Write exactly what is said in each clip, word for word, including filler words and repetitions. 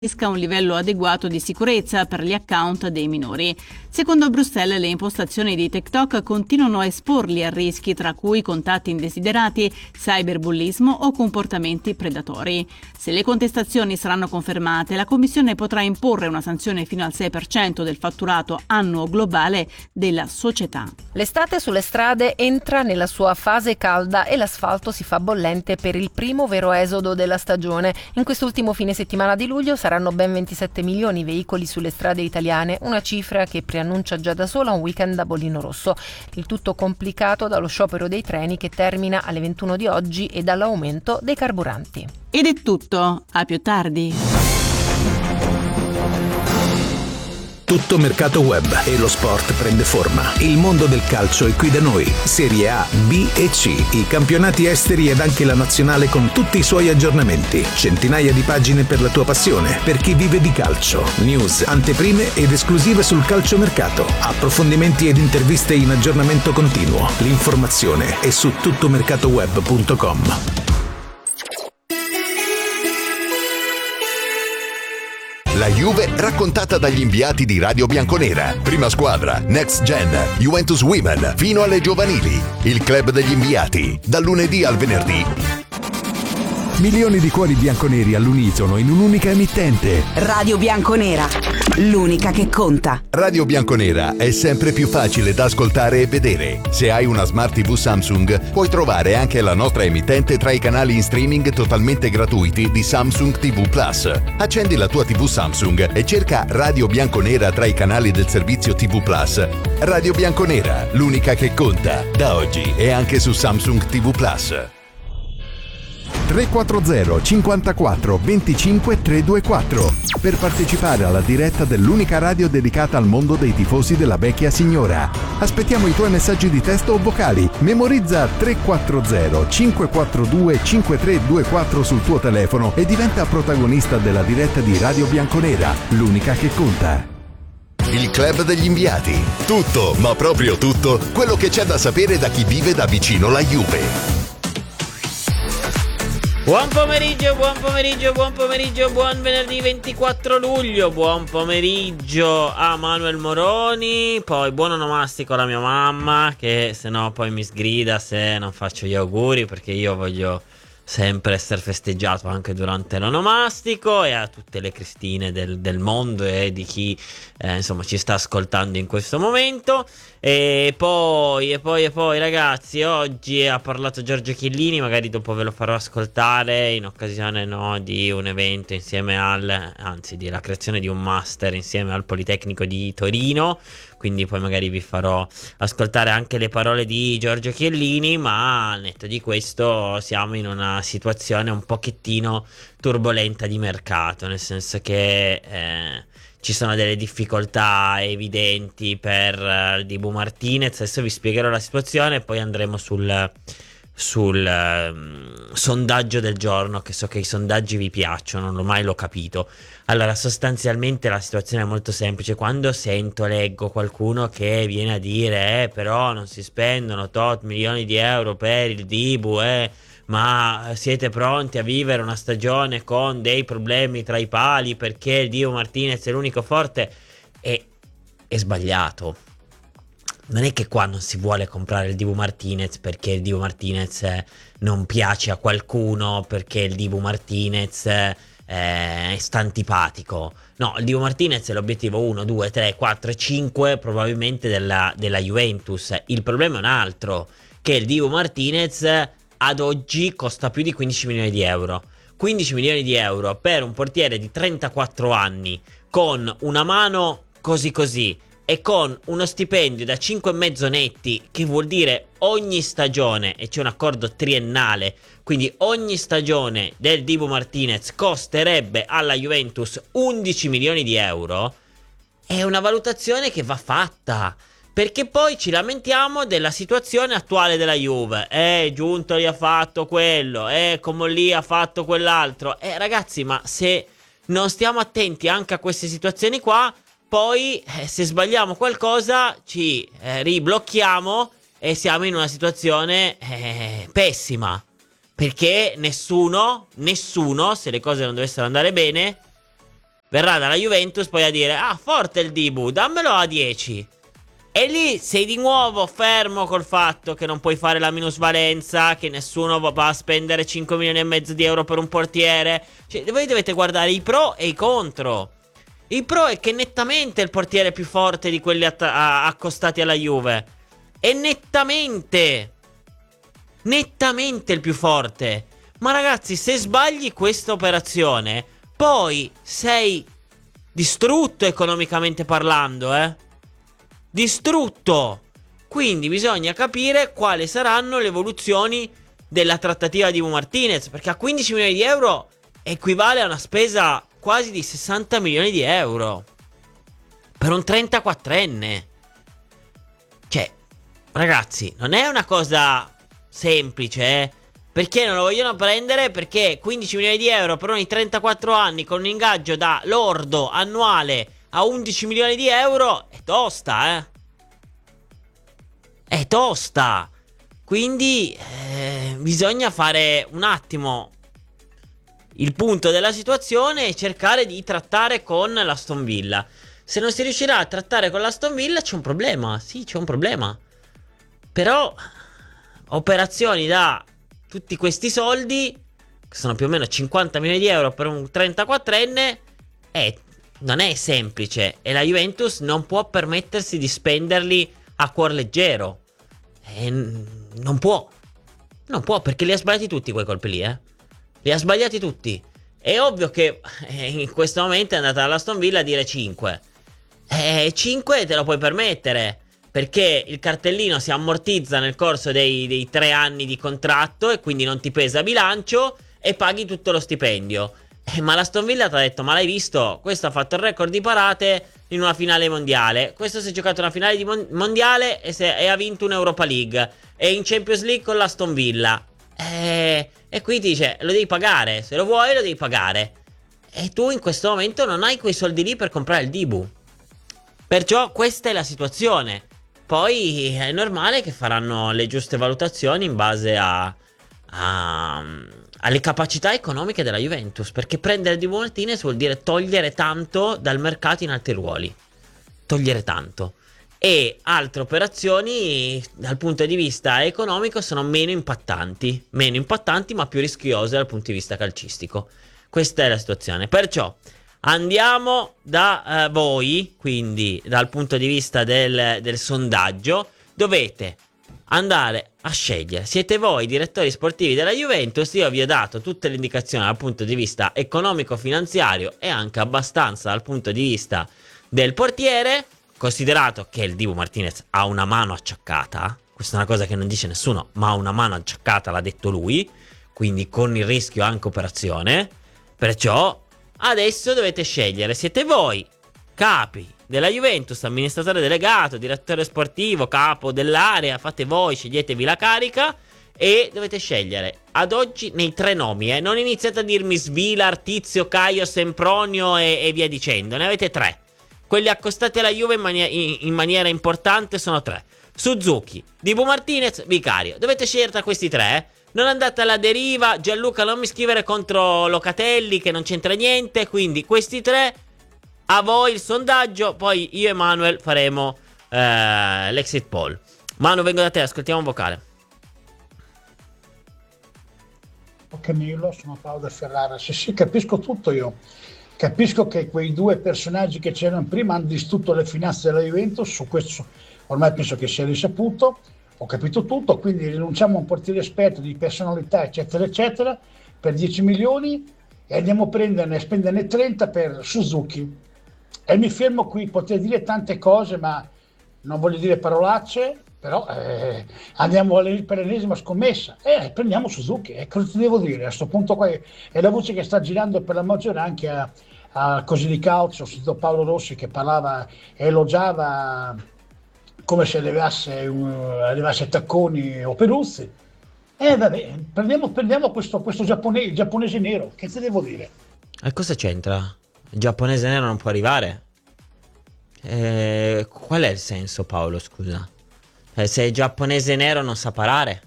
un livello adeguato di sicurezza per gli account dei minori. Secondo Bruxelles, le impostazioni di TikTok continuano a esporli a rischi, tra cui contatti indesiderati, cyberbullismo o comportamenti predatori. Se le contestazioni saranno confermate, la Commissione potrà imporre una sanzione fino al sei per cento del fatturato annuo globale della società. L'estate sulle strade entra nella sua fase calda e l'asfalto si fa bollente per il primo vero esodo della stagione. In quest'ultimo fine settimana di luglio saranno ben ventisette milioni i veicoli sulle strade italiane, una cifra che preannuncia già da sola un weekend a bollino rosso. Il tutto complicato dallo sciopero dei treni che termina alle ventuno di oggi e dall'aumento dei carburanti. Ed è tutto, a più tardi. Tutto mercato web e lo sport prende forma. Il mondo del calcio è qui da noi. Serie A, B e C, i campionati esteri ed anche la nazionale con tutti i suoi aggiornamenti. Centinaia di pagine per la tua passione, per chi vive di calcio. News, anteprime ed esclusive sul calciomercato. Approfondimenti ed interviste in aggiornamento continuo. L'informazione è su tuttomercatoweb punto com. La Juve raccontata dagli inviati di Radio Bianconera. Prima squadra, Next Gen, Juventus Women, fino alle giovanili. Il club degli inviati, dal lunedì al venerdì. Milioni di cuori bianconeri all'unisono in un'unica emittente. Radio Bianconera, l'unica che conta. Radio Bianconera è sempre più facile da ascoltare e vedere. Se hai una Smart tivù Samsung, puoi trovare anche la nostra emittente tra i canali in streaming totalmente gratuiti di Samsung tivù Plus. Accendi la tua tivù Samsung e cerca Radio Bianconera tra i canali del servizio tivù Plus. Radio Bianconera, l'unica che conta. Da oggi è anche su Samsung tivù Plus. tre quattro zero cinquantaquattro venticinque trecentoventiquattro per partecipare alla diretta dell'unica radio dedicata al mondo dei tifosi della vecchia signora. Aspettiamo i tuoi messaggi di testo o vocali. Memorizza tre quattro zero cinque quattro due cinque tre due quattro sul tuo telefono e diventa protagonista della diretta di Radio Bianconera, l'unica che conta. Il club degli inviati. Tutto, ma proprio tutto, quello che c'è da sapere da chi vive da vicino la Juve. Buon pomeriggio, buon pomeriggio, buon pomeriggio, buon venerdì ventiquattro luglio, buon pomeriggio a Manuel Moroni, poi buon onomastico alla mia mamma che se no poi mi sgrida se non faccio gli auguri, perché io voglio sempre essere festeggiato anche durante l'onomastico, e a tutte le Cristine del, del mondo e di chi eh, insomma ci sta ascoltando in questo momento. E poi, e poi, e poi ragazzi, oggi ha parlato Giorgio Chiellini, magari dopo ve lo farò ascoltare in occasione no, di un evento insieme al, anzi della creazione di un master insieme al Politecnico di Torino, quindi poi magari vi farò ascoltare anche le parole di Giorgio Chiellini, ma al netto di questo siamo in una situazione un pochettino turbolenta di mercato, nel senso che eh, ci sono delle difficoltà evidenti per uh, Dibu Martinez. Adesso vi spiegherò la situazione e poi andremo sul, sul uh, sondaggio del giorno, che so che i sondaggi vi piacciono, non mai l'ho capito. Allora, sostanzialmente la situazione è molto semplice. Quando sento, leggo qualcuno che viene a dire eh però non si spendono tot milioni di euro per il Dibu, eh ma siete pronti a vivere una stagione con dei problemi tra i pali perché il Dibu Martinez è l'unico forte, è, è sbagliato. Non è che qua non si vuole comprare il Dibu Martinez perché il Dibu Martinez non piace a qualcuno, perché il Dibu Martinez eh, sta antipatico. No, il Dibu Martinez è l'obiettivo uno, due, tre, quattro e cinque probabilmente della, della Juventus. Il problema è un altro, che il Dibu Martinez ad oggi costa più di quindici milioni di euro. quindici milioni di euro per un portiere di trentaquattro anni, con una mano così così e con uno stipendio da cinque e mezzo netti, che vuol dire ogni stagione, e c'è un accordo triennale, quindi ogni stagione del Dibu Martinez costerebbe alla Juventus undici milioni di euro. È una valutazione che va fatta, perché poi ci lamentiamo della situazione attuale della Juve. Eh, Giuntoli ha fatto quello, eh, Comolli ha fatto quell'altro. Eh, ragazzi, ma se non stiamo attenti anche a queste situazioni qua, poi eh, se sbagliamo qualcosa ci eh, riblocchiamo e siamo in una situazione eh, pessima. Perché nessuno, nessuno, se le cose non dovessero andare bene, verrà dalla Juventus poi a dire: ah, forte il Dibu, dammelo a dieci. E lì sei di nuovo fermo col fatto che non puoi fare la minusvalenza, che nessuno va a spendere cinque milioni e mezzo di euro per un portiere. Cioè, voi dovete guardare i pro e i contro. Il pro è che nettamente è il portiere più forte di quelli att- a- accostati alla Juve. È nettamente Nettamente il più forte. Ma ragazzi, se sbagli questa operazione, poi sei distrutto economicamente parlando, eh distrutto. Quindi bisogna capire quali saranno le evoluzioni della trattativa di Dibu Martinez, perché a quindici milioni di euro equivale a una spesa quasi di sessanta milioni di euro per un trentaquattrenne. Cioè, ragazzi, non è una cosa semplice, eh? Perché non lo vogliono prendere? Perché quindici milioni di euro per uno di trentaquattro anni con un ingaggio da lordo annuale a undici milioni di euro è tosta, eh? È tosta. Quindi eh, bisogna fare un attimo il punto della situazione e cercare di trattare con l'Aston Villa. Se non si riuscirà a trattare con l'Aston Villa c'è un problema. Sì, c'è un problema. Però operazioni da tutti questi soldi, che sono più o meno cinquanta milioni di euro per un trentaquattrenne, è non è semplice e la Juventus non può permettersi di spenderli a cuor leggero. E non può. Non può, perché li ha sbagliati tutti quei colpi lì, eh. Li ha sbagliati tutti. È ovvio che eh, in questo momento è andata all'Aston Villa a dire cinque. E cinque te lo puoi permettere, perché il cartellino si ammortizza nel corso dei, dei tre anni di contratto e quindi non ti pesa bilancio e paghi tutto lo stipendio. Eh, ma l'Aston Villa ti ha detto: ma l'hai visto? Questo ha fatto il record di parate in una finale mondiale. Questo si è giocato una finale di mon- mondiale e, se- e ha vinto un'Europa League. E in Champions League con l'Aston Villa. Eh, e qui ti dice: lo devi pagare. Se lo vuoi lo devi pagare. E tu in questo momento non hai quei soldi lì per comprare il Dibu. Perciò questa è la situazione. Poi è normale che faranno le giuste valutazioni in base a... a alle capacità economiche della Juventus, perché prendere Dibu Martinez vuol dire togliere tanto dal mercato in altri ruoli, togliere tanto, e altre operazioni dal punto di vista economico sono meno impattanti, meno impattanti ma più rischiose dal punto di vista calcistico. Questa è la situazione. Perciò andiamo da uh, voi, quindi dal punto di vista del, del sondaggio. Dovete andare a scegliere, siete voi direttori sportivi della Juventus. Io vi ho dato tutte le indicazioni dal punto di vista economico-finanziario e anche abbastanza dal punto di vista del portiere, considerato che il Dibu Martinez ha una mano acciaccata. Questa è una cosa che non dice nessuno, ma ha una mano acciaccata, l'ha detto lui, quindi con il rischio anche operazione. Perciò adesso dovete scegliere, siete voi capi della Juventus, amministratore delegato, direttore sportivo, capo dell'area, fate voi, sceglietevi la carica e dovete scegliere ad oggi nei tre nomi, eh. Non iniziate a dirmi Svilar, Tizio, Caio, Sempronio e, e via dicendo, ne avete tre. Quelli accostati alla Juve in, mania- in, in maniera importante sono tre: Suzuki, Dibu Martinez, Vicario. Dovete scegliere tra questi tre, eh. Non andate alla deriva. Gianluca, non mi scrivere contro Locatelli che non c'entra niente. Quindi questi tre. A voi il sondaggio, poi io e Manuel faremo eh, l'exit poll. Manu, vengo da te, ascoltiamo un vocale. Camillo, sono Paolo da Ferrara. Sì, sì, capisco tutto io. Capisco che quei due personaggi che c'erano prima hanno distrutto le finanze della Juventus. Su questo ormai penso che sia risaputo. Ho capito tutto, quindi rinunciamo a un portiere esperto di personalità, eccetera, eccetera, per dieci milioni e andiamo a prenderne, a spenderne trenta per Suzuki. E mi fermo qui, potrei dire tante cose, ma non voglio dire parolacce, però eh, andiamo per l'ennesima scommessa. Eh, prendiamo Suzuki, e cosa ti devo dire? A questo punto qua è, è la voce che sta girando per la maggiore anche a, a Così di Calcio. Ho sentito Paolo Rossi che parlava e elogiava come se arrivasse, un, arrivasse Tacconi o Peruzzi. Eh vabbè, prendiamo, prendiamo questo, questo giapponese, il giapponese nero, che ti devo dire? E cosa c'entra? Il giapponese nero non può arrivare? Eh, qual è il senso, Paolo, scusa? Eh, se il giapponese nero non sa parare?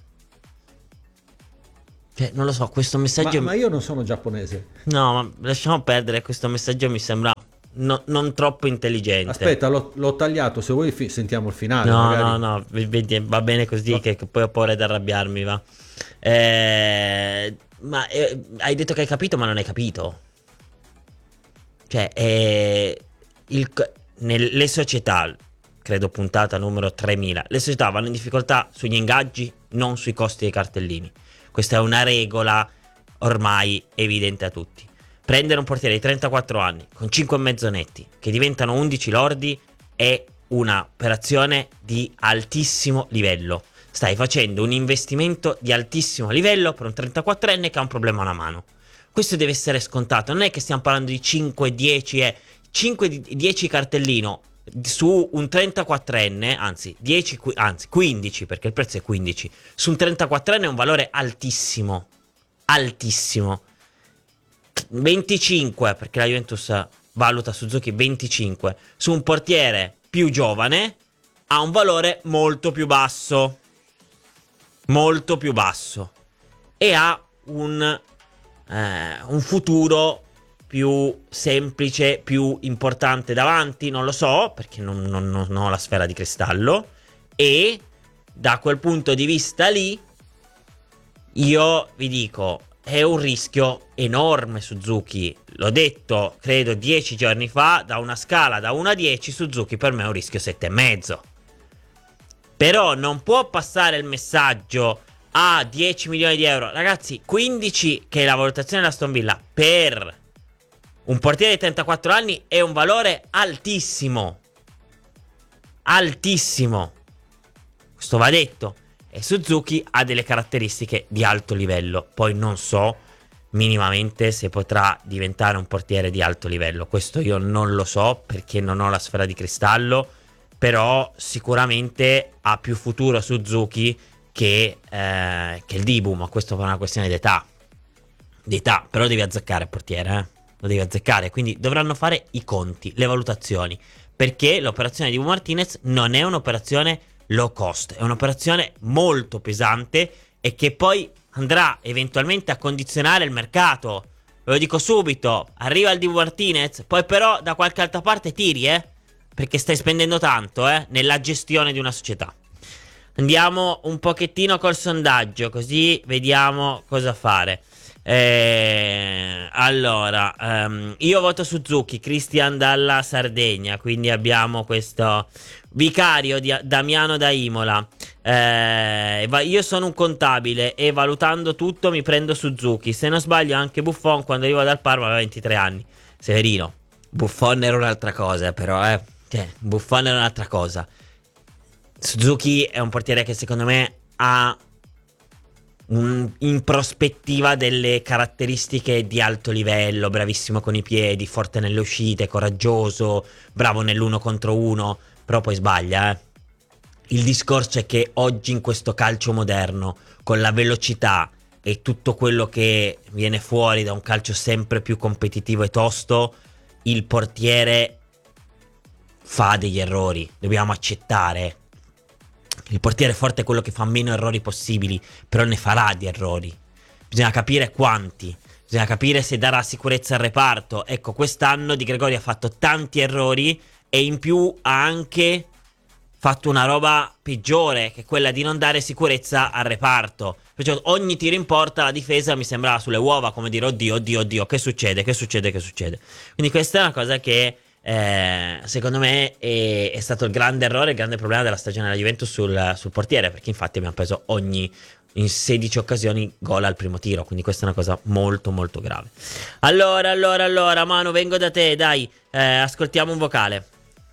Cioè, non lo so, questo messaggio... Ma, ma io non sono giapponese. No, ma lasciamo perdere, questo messaggio mi sembra no, non troppo intelligente. Aspetta, l'ho, l'ho tagliato, se vuoi fi- sentiamo il finale. No, magari. no, no, vedi, va bene così, no. che, che poi ho paura di arrabbiarmi, va. Eh, ma eh, hai detto che hai capito, ma non hai capito. Cioè, eh, il, nelle società, credo puntata numero tremila, le società vanno in difficoltà sugli ingaggi, non sui costi dei cartellini. Questa è una regola ormai evidente a tutti. Prendere un portiere di trentaquattro anni con cinque e mezzo netti che diventano undici lordi è un'operazione di altissimo livello. Stai facendo un investimento di altissimo livello per un trentaquattrenne che ha un problema alla mano. Questo deve essere scontato. Non è che stiamo parlando di cinque dieci e cinque dieci cartellino su un trentaquattrenne, anzi dieci, anzi quindici, perché il prezzo è quindici, su un trentaquattrenne è un valore altissimo, altissimo. venticinque, perché la Juventus valuta Suzuki venticinque, su un portiere più giovane ha un valore molto più basso, molto più basso, e ha un, eh, un futuro più semplice, più importante davanti, non lo so, perché non, non, non ho la sfera di cristallo, e da quel punto di vista lì io vi dico, è un rischio enorme Suzuki. L'ho detto, credo, dieci giorni fa, da una scala da uno a dieci, Suzuki per me è un rischio sette e mezzo. Però non può passare il messaggio a dieci milioni di euro. Ragazzi, quindici, che è la valutazione dell'Aston Villa, per un portiere di trentaquattro anni è un valore altissimo. Altissimo. Questo va detto. E Suzuki ha delle caratteristiche di alto livello. Poi non so minimamente se potrà diventare un portiere di alto livello. Questo io non lo so, perché non ho la sfera di cristallo. Però sicuramente ha più futuro Suzuki che, eh, che il Dibu. Ma questo per una questione di età. Di età. Però devi azzeccare il portiere, eh. Lo devi azzeccare. Quindi dovranno fare i conti, le valutazioni. Perché l'operazione di Dibu Martinez non è un'operazione low cost, è un'operazione molto pesante e che poi andrà eventualmente a condizionare il mercato. Ve lo dico subito, arriva il Dibu Martinez, poi però da qualche altra parte tiri, eh, perché stai spendendo tanto, eh, nella gestione di una società. Andiamo un pochettino col sondaggio, così vediamo cosa fare. Eh, allora, um, io voto Suzuki, Christian dalla Sardegna, quindi abbiamo questo Vicario di Damiano da Imola. Eh, io sono un contabile e valutando tutto mi prendo Suzuki. Se non sbaglio anche Buffon quando arriva dal Parma aveva ventitré anni. Severino, Buffon era un'altra cosa, però eh. Cioè, Buffon era un'altra cosa. Suzuki è un portiere che secondo me ha un, in prospettiva delle caratteristiche di alto livello, bravissimo con i piedi, forte nelle uscite, coraggioso, bravo nell'uno contro uno, però poi sbaglia, eh. Il discorso è che oggi in questo calcio moderno, con la velocità e tutto quello che viene fuori da un calcio sempre più competitivo e tosto, il portiere fa degli errori, dobbiamo accettare. Il portiere forte è quello che fa meno errori possibili, però ne farà di errori. Bisogna capire quanti, bisogna capire se darà sicurezza al reparto. Ecco, quest'anno Di Gregorio ha fatto tanti errori e in più ha anche fatto una roba peggiore, che è quella di non dare sicurezza al reparto. Perciò ogni tiro in porta la difesa mi sembrava sulle uova, come dire oddio, oddio, oddio, che succede, che succede, che succede. Quindi questa è una cosa che Eh, secondo me è, è stato il grande errore, il grande problema della stagione della Juventus sul, sul portiere, perché infatti abbiamo preso ogni in sedici occasioni gol al primo tiro, quindi questa è una cosa molto molto grave. Allora, allora, allora Manu, vengo da te, dai, eh, ascoltiamo un vocale.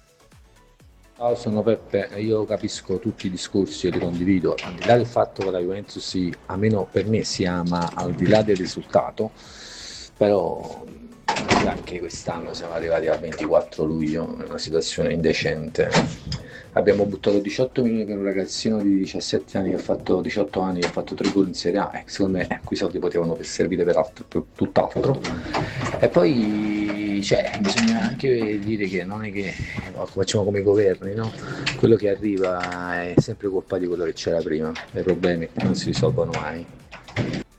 Ciao, sono Peppe, io capisco tutti i discorsi, io li condivido, al di là del fatto che la Juventus si, almeno per me si ama al di là del risultato, però anche quest'anno siamo arrivati al ventiquattro luglio, è una situazione indecente. Abbiamo buttato diciotto milioni per un ragazzino di diciassette anni che ha fatto diciotto anni che ha fatto tre gol in Serie A, eh, secondo me eh, quei soldi potevano servire per, altro, per tutt'altro. E poi cioè, bisogna anche dire che non è che facciamo come i governi, no? Quello che arriva è sempre colpa di quello che c'era prima, i problemi non si risolvono mai.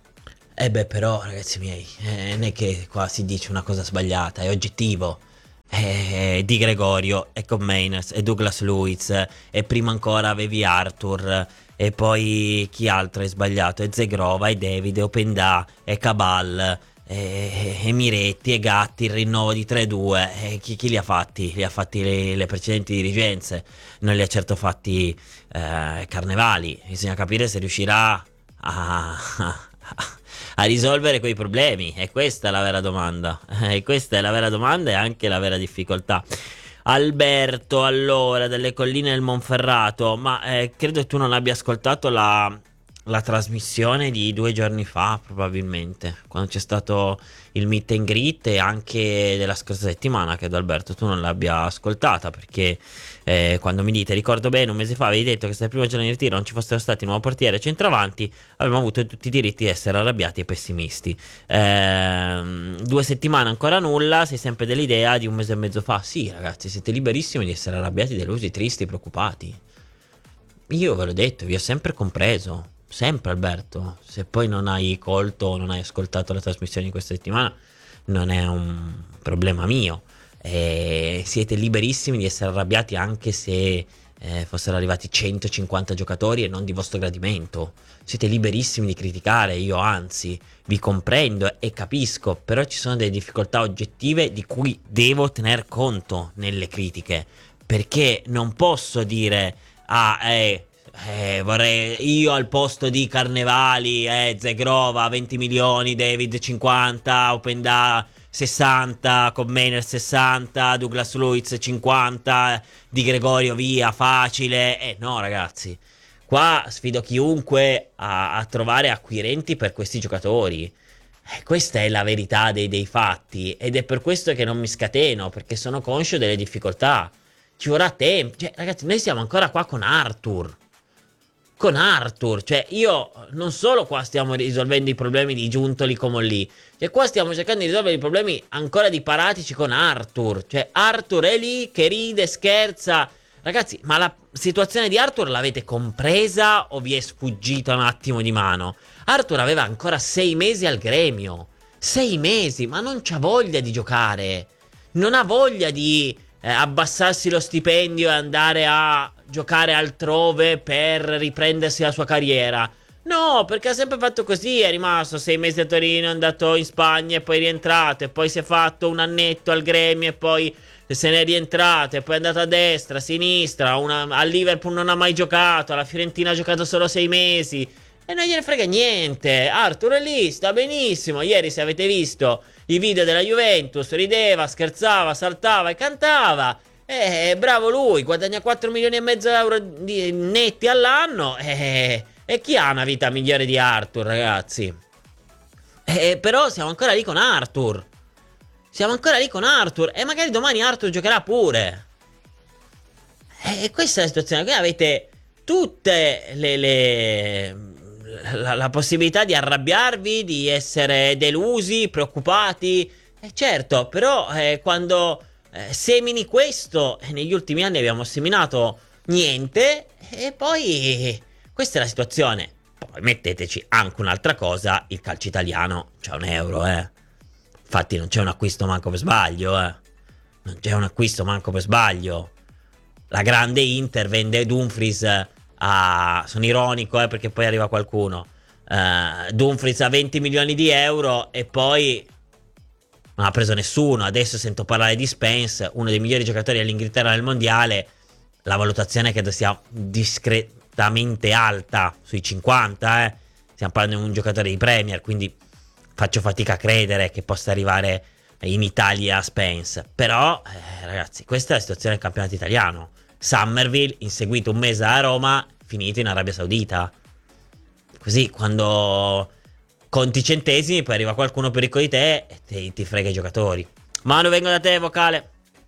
Eh beh, però ragazzi miei, eh, non è che qua si dice una cosa sbagliata, è oggettivo. eh, Di Gregorio e con Mainers e Douglas Luiz, e prima ancora avevi Arthur, e poi chi altro hai sbagliato? E Zegrova, e David, e Openda, e Cabal, e, e Miretti, e Gatti, il rinnovo di tre due. E chi, chi li ha fatti? Li ha fatti le, le precedenti dirigenze, non li ha certo fatti eh, Carnevali. Bisogna capire se riuscirà a, a, a risolvere quei problemi, e questa è la vera domanda, e questa è la vera domanda e anche la vera difficoltà. Alberto, allora, delle colline del Monferrato, ma eh, credo che tu non abbia ascoltato la, la trasmissione di due giorni fa, probabilmente, quando c'è stato il meet and greet, e anche della scorsa settimana. Credo, Alberto, tu non l'abbia ascoltata, perché eh, quando mi dite, ricordo bene, un mese fa avevi detto che se il primo giorno di ritiro non ci fossero stati nuovo portiere e centravanti, avremmo avuto tutti i diritti di essere arrabbiati e pessimisti. Eh, due settimane ancora nulla, sei sempre dell'idea di un mese e mezzo fa. Sì, ragazzi, siete liberissimi di essere arrabbiati, delusi, tristi, preoccupati. Io ve l'ho detto, vi ho sempre compreso, sempre, Alberto. Se poi non hai colto o non hai ascoltato la trasmissione di questa settimana, non è un problema mio. E siete liberissimi di essere arrabbiati anche se eh, fossero arrivati centocinquanta giocatori e non di vostro gradimento. Siete liberissimi di criticare, io anzi vi comprendo e capisco, però ci sono delle difficoltà oggettive di cui devo tener conto nelle critiche, perché non posso dire ah eh Eh, vorrei io al posto di Carnevali, eh, Zegrova venti milioni, David cinquanta, Openda sessanta, Commainer sessanta, Douglas Luiz cinquanta, Di Gregorio via, facile. Eh no, ragazzi, qua sfido chiunque a, a trovare acquirenti per questi giocatori. Eh, questa è la verità dei, dei fatti, ed è per questo che non mi scateno, perché sono conscio delle difficoltà. Ci vorrà tempo, cioè, ragazzi, noi siamo ancora qua con Arthur. Con Arthur, cioè io non solo qua stiamo risolvendo i problemi di Giuntoli come lì, cioè qua stiamo cercando di risolvere i problemi ancora di Paratici con Arthur. Cioè Arthur è lì che ride, scherza. Ragazzi, ma la situazione di Arthur l'avete compresa o vi è sfuggita un attimo di mano? Arthur aveva ancora sei mesi al gremio, sei mesi, ma non c'ha voglia di giocare, non ha voglia di eh, abbassarsi lo stipendio e andare a giocare altrove per riprendersi la sua carriera. No, perché ha sempre fatto così, è rimasto sei mesi a Torino, è andato in Spagna e poi è rientrato, e poi si è fatto un annetto al gremio e poi se n'è rientrato, e poi è andato a destra, a sinistra, una, a Liverpool non ha mai giocato, alla Fiorentina ha giocato solo sei mesi e non gliene frega niente. Arthur è lì, sta benissimo. Ieri, se avete visto i video della Juventus, rideva, scherzava, saltava e cantava. Eh, bravo lui, guadagna quattro milioni e mezzo euro di netti all'anno. Eh, e chi ha una vita migliore di Arthur, ragazzi? Eh, però siamo ancora lì con Arthur. Siamo ancora lì con Arthur. E magari domani Arthur giocherà pure. E eh, questa è la situazione. Qui avete tutte le, le la, la possibilità di arrabbiarvi, di essere delusi, preoccupati. Eh, certo, però eh, quando Eh, semini questo, e negli ultimi anni abbiamo seminato niente, e poi questa è la situazione. Poi metteteci anche un'altra cosa: il calcio italiano c'è un euro, eh. Infatti non c'è un acquisto manco per sbaglio, eh. Non c'è un acquisto manco per sbaglio. La grande Inter vende Dumfries a... sono ironico, eh, perché poi arriva qualcuno. uh, Dumfries a venti milioni di euro e poi non ha preso nessuno. Adesso sento parlare di Spence, uno dei migliori giocatori dell'Inghilterra nel mondiale. La valutazione credo sia discretamente alta, sui cinquanta, eh. Stiamo parlando di un giocatore di Premier, quindi faccio fatica a credere che possa arrivare in Italia Spence. Però, eh, ragazzi, questa è la situazione del campionato italiano. Summerville, inseguito un mese a Roma, finito in Arabia Saudita. Così, quando conti centesimi, poi arriva qualcuno più ricco di te e ti, ti frega i giocatori. Manu, vengo da te, vocale.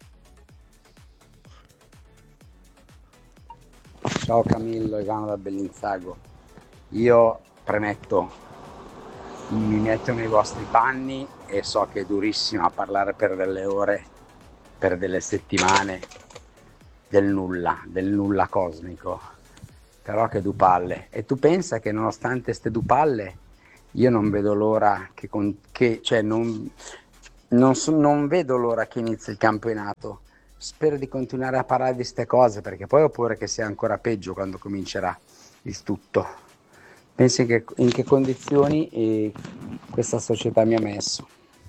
Ciao Camillo, Ivano da Bellinzago. Io premetto, mi metto nei vostri panni e so che è durissimo a parlare per delle ore, per delle settimane del nulla, del nulla cosmico. Però che du palle. E tu pensa che nonostante ste du palle, io non vedo l'ora che, con, che cioè non, Non, so- non vedo l'ora che inizi il campionato. Spero di continuare a parlare di queste cose, perché poi ho paura che sia ancora peggio quando comincerà il tutto. Pensi che, in che condizioni eh, questa società mi ha messo?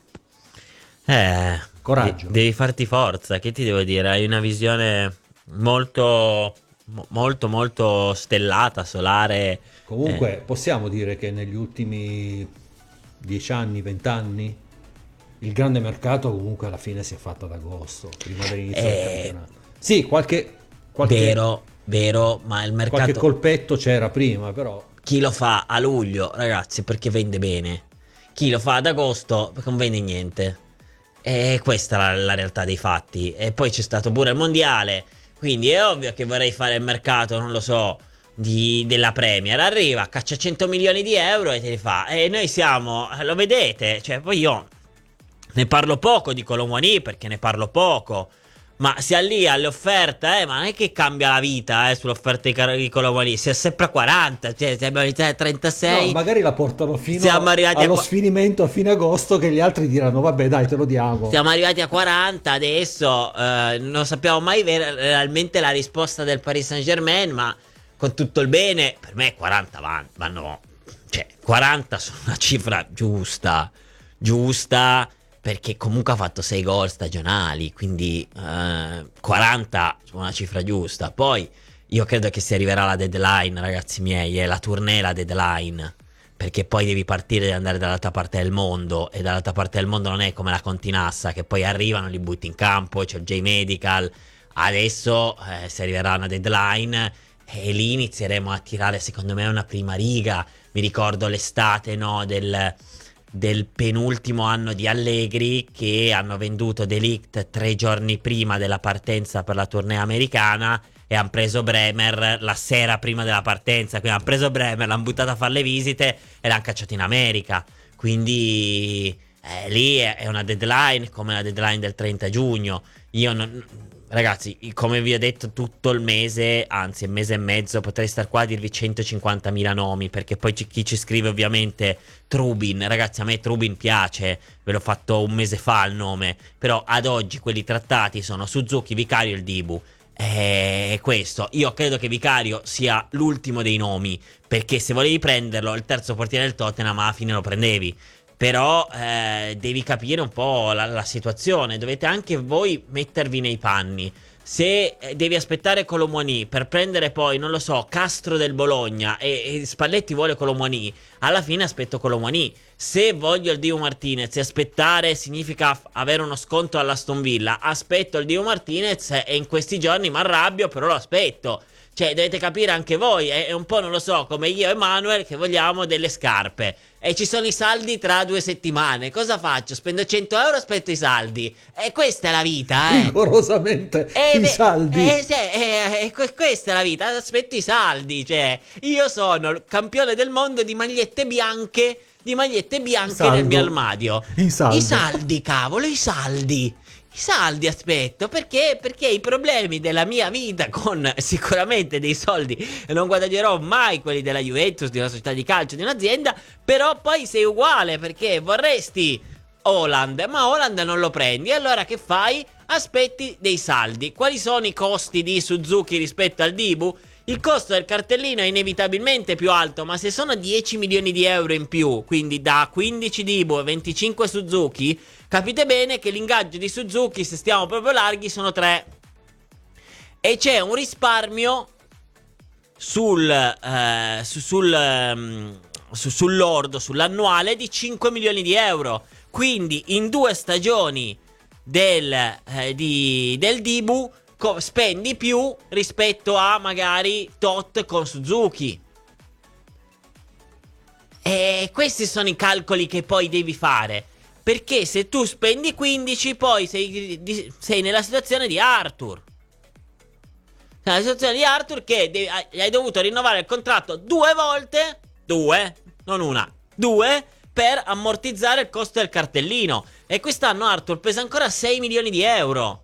Eh, Coraggio. de- devi farti forza, che ti devo dire? Hai una visione molto, mo- molto, molto stellata, solare. Comunque eh. possiamo dire che negli ultimi dieci anni, venti anni, il grande mercato comunque alla fine si è fatto ad agosto, prima dell'inizio del Eh, campionato. Sì, qualche, qualche, Vero, vero, ma il qualche mercato, colpetto c'era prima, però chi lo fa a luglio, ragazzi, perché vende bene. Chi lo fa ad agosto, perché non vende niente. E questa è la, la realtà dei fatti. E poi c'è stato pure il mondiale, quindi è ovvio che vorrei fare il mercato, non lo so, di, della Premier. Arriva, caccia cento milioni di euro e te li fa. E noi siamo, lo vedete, cioè poi io ne parlo poco di Colomoni, perché ne parlo poco. Ma sia lì alle offerte, eh, ma non è che cambia la vita, eh, sull'offerta di, Car- di Colomoni. Si è sempre a quaranta, cioè siamo iniziati a trentasei. no, magari la portano fino Siamo arrivati allo a qua- sfinimento a fine agosto, che gli altri diranno vabbè dai, te lo diamo. Siamo arrivati a quaranta adesso, eh, non sappiamo mai ver- realmente la risposta del Paris Saint-Germain, ma con tutto il bene, per me quaranta van- vanno, cioè quaranta sono una cifra giusta, giusta, perché comunque ha fatto sei gol stagionali, quindi eh, quaranta sono una cifra giusta. Poi io credo che si arriverà alla deadline, ragazzi miei, è la tournée la deadline. Perché poi devi partire e andare dall'altra parte del mondo, e dall'altra parte del mondo non è come la Continassa, che poi arrivano, li butti in campo, c'è il J-Medical. Adesso eh, si arriverà a una deadline e lì inizieremo a tirare, secondo me, una prima riga. Mi ricordo l'estate, no, del, del penultimo anno di Allegri, che hanno venduto De Ligt tre giorni prima della partenza per la tournée americana, e hanno preso Bremer la sera prima della partenza. Quindi hanno preso Bremer, l'hanno buttato a fare le visite e l'hanno cacciato in America. Quindi eh, lì è, è una deadline come la deadline del trenta giugno. Io non, ragazzi, come vi ho detto tutto il mese, anzi un mese e mezzo, potrei star qua a dirvi centocinquantamila nomi, perché poi c- chi ci scrive ovviamente Trubin. Ragazzi, a me Trubin piace, ve l'ho fatto un mese fa il nome, però ad oggi quelli trattati sono Suzuki, Vicario e il Dibu. È questo. Io credo che Vicario sia l'ultimo dei nomi, perché se volevi prenderlo, il terzo portiere del Tottenham, alla fine lo prendevi. Però eh, devi capire un po' la, la situazione. Dovete anche voi mettervi nei panni. Se eh, devi aspettare Colomoni per prendere poi, non lo so, Castro del Bologna, e, e Spalletti vuole Colomoni, alla fine aspetto Colomoni. Se voglio il Dibu Martinez e aspettare significa f- avere uno sconto all'Aston Villa, aspetto il Dibu Martinez e in questi giorni mi arrabbio, però lo aspetto. Cioè, dovete capire anche voi, è, è un po', non lo so, come io e Manuel che vogliamo delle scarpe. E ci sono i saldi tra due settimane. Cosa faccio? Spendo cento euro, aspetto i saldi. E questa è la vita, eh. Rigorosamente Eh, i beh, saldi. Eh, sì, eh, eh, que- questa è la vita, aspetto i saldi. Cioè, io sono il campione del mondo di magliette bianche, di magliette bianche Saldo. nel mio armadio. In saldo. I saldi, cavolo, i saldi. I saldi aspetto, perché? Perché i problemi della mia vita, con sicuramente dei soldi, e non guadagnerò mai quelli della Juventus, di una società di calcio, di un'azienda, però poi sei uguale, perché vorresti Haaland, ma Haaland non lo prendi, allora che fai? Aspetti dei saldi. Quali sono i costi di Suzuki rispetto al Dibu? Il costo del cartellino è inevitabilmente più alto, ma se sono dieci milioni di euro in più, quindi da quindici Dibu e venticinque Suzuki, capite bene che l'ingaggio di Suzuki, se stiamo proprio larghi, sono tre. E c'è un risparmio sul, eh, su, sul, um, su, sull'ordo, sull'annuale di cinque milioni di euro. Quindi in due stagioni del, eh, di, del Dibu co- spendi più rispetto a magari tot con Suzuki. E questi sono i calcoli che poi devi fare, perché se tu spendi quindici poi sei, di, sei nella situazione di Arthur. Nella situazione di Arthur che devi, hai dovuto rinnovare il contratto due volte, due, non una, due, per ammortizzare il costo del cartellino. E quest'anno Arthur pesa ancora sei milioni di euro.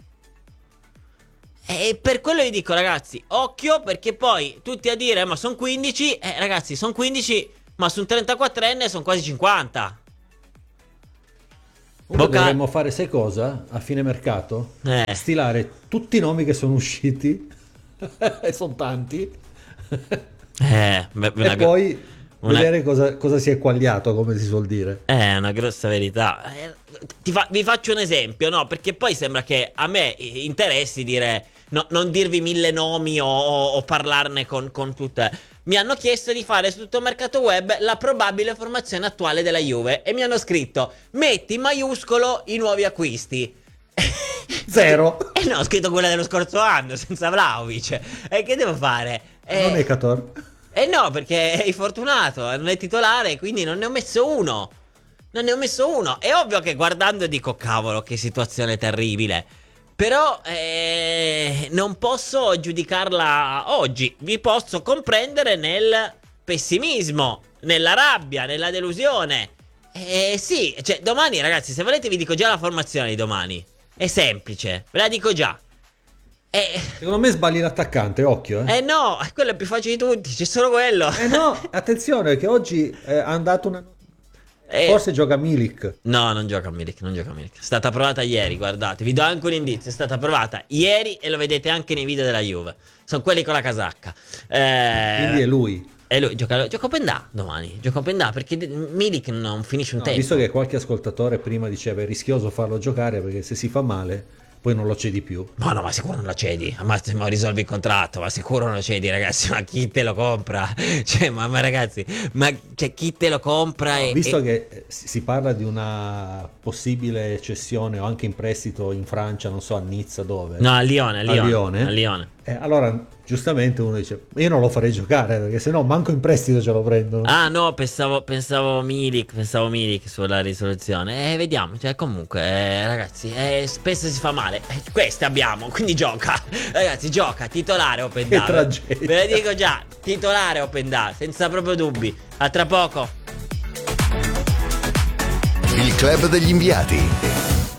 E per quello vi dico, ragazzi, occhio, perché poi tutti a dire ma sono quindici, eh ragazzi, sono quindici, ma su un trentaquattrenne sono quasi cinquanta. Vocal- dovremmo fare, sai cosa? A fine mercato? Eh. Stilare tutti i nomi che sono usciti, e sono tanti, Eh, beh, una e gro- poi una- vedere cosa, cosa si è quagliato, come si suol dire. È una grossa verità. Eh, ti fa- vi faccio un esempio, no? Perché poi sembra che a me interessi dire, no, non dirvi mille nomi o, o- o parlarne con, con tutte. Mi hanno chiesto di fare su tutto il mercato web la probabile formazione attuale della Juve e mi hanno scritto: metti in maiuscolo i nuovi acquisti. Zero. E no, ho scritto quella dello scorso anno senza Vlahovic. E che devo fare? Eh, Non è Cator. eh no, perché è infortunato, non è titolare, quindi non ne ho messo uno. Non ne ho messo uno. È ovvio che guardando dico, cavolo, che situazione terribile. Però eh, non posso giudicarla oggi. Vi posso comprendere nel pessimismo, nella rabbia, nella delusione. Eh sì, cioè domani ragazzi, se volete vi dico già la formazione di domani. È semplice, ve la dico già. Eh, Secondo me sbagli l'attaccante, occhio. Eh, eh no, quello è più facile di tutti, c'è solo quello. Eh no, attenzione che oggi è andato una... Eh, Forse gioca Milik. No, non gioca Milik, non gioca Milik. È stata provata ieri, guardate. Vi do anche un indizio, è stata provata ieri e lo vedete anche nei video della Juve. Sono quelli con la casacca. Eh, Quindi è lui. E lui gioca, gioca Open Da domani. Gioca Open Da perché Milik non finisce un No, tempo. visto che qualche ascoltatore prima diceva è rischioso farlo giocare perché se si fa male poi non lo cedi più. No, no, ma sicuro non lo cedi. Ma, ma risolvi il contratto, ma sicuro non lo cedi, ragazzi. Ma chi te lo compra? Cioè, ma, ma ragazzi, ma cioè, chi te lo compra? E, Visto e... che si parla di una possibile cessione o anche in prestito in Francia, non so, a Nizza dove? No, a Lione, a Lione. A Lione. A Lione. Eh, allora, giustamente uno dice, io non lo farei giocare perché se no manco in prestito ce lo prendono. Ah no, pensavo, pensavo Milik, pensavo Milik sulla risoluzione. Eh, vediamo, cioè comunque, eh, ragazzi, eh, spesso si fa male. Eh, queste abbiamo, quindi gioca. Ragazzi, gioca, titolare Open Che Da. tragedia. Ve lo dico già, titolare Open Da, senza proprio dubbi. A tra poco. Il club degli inviati.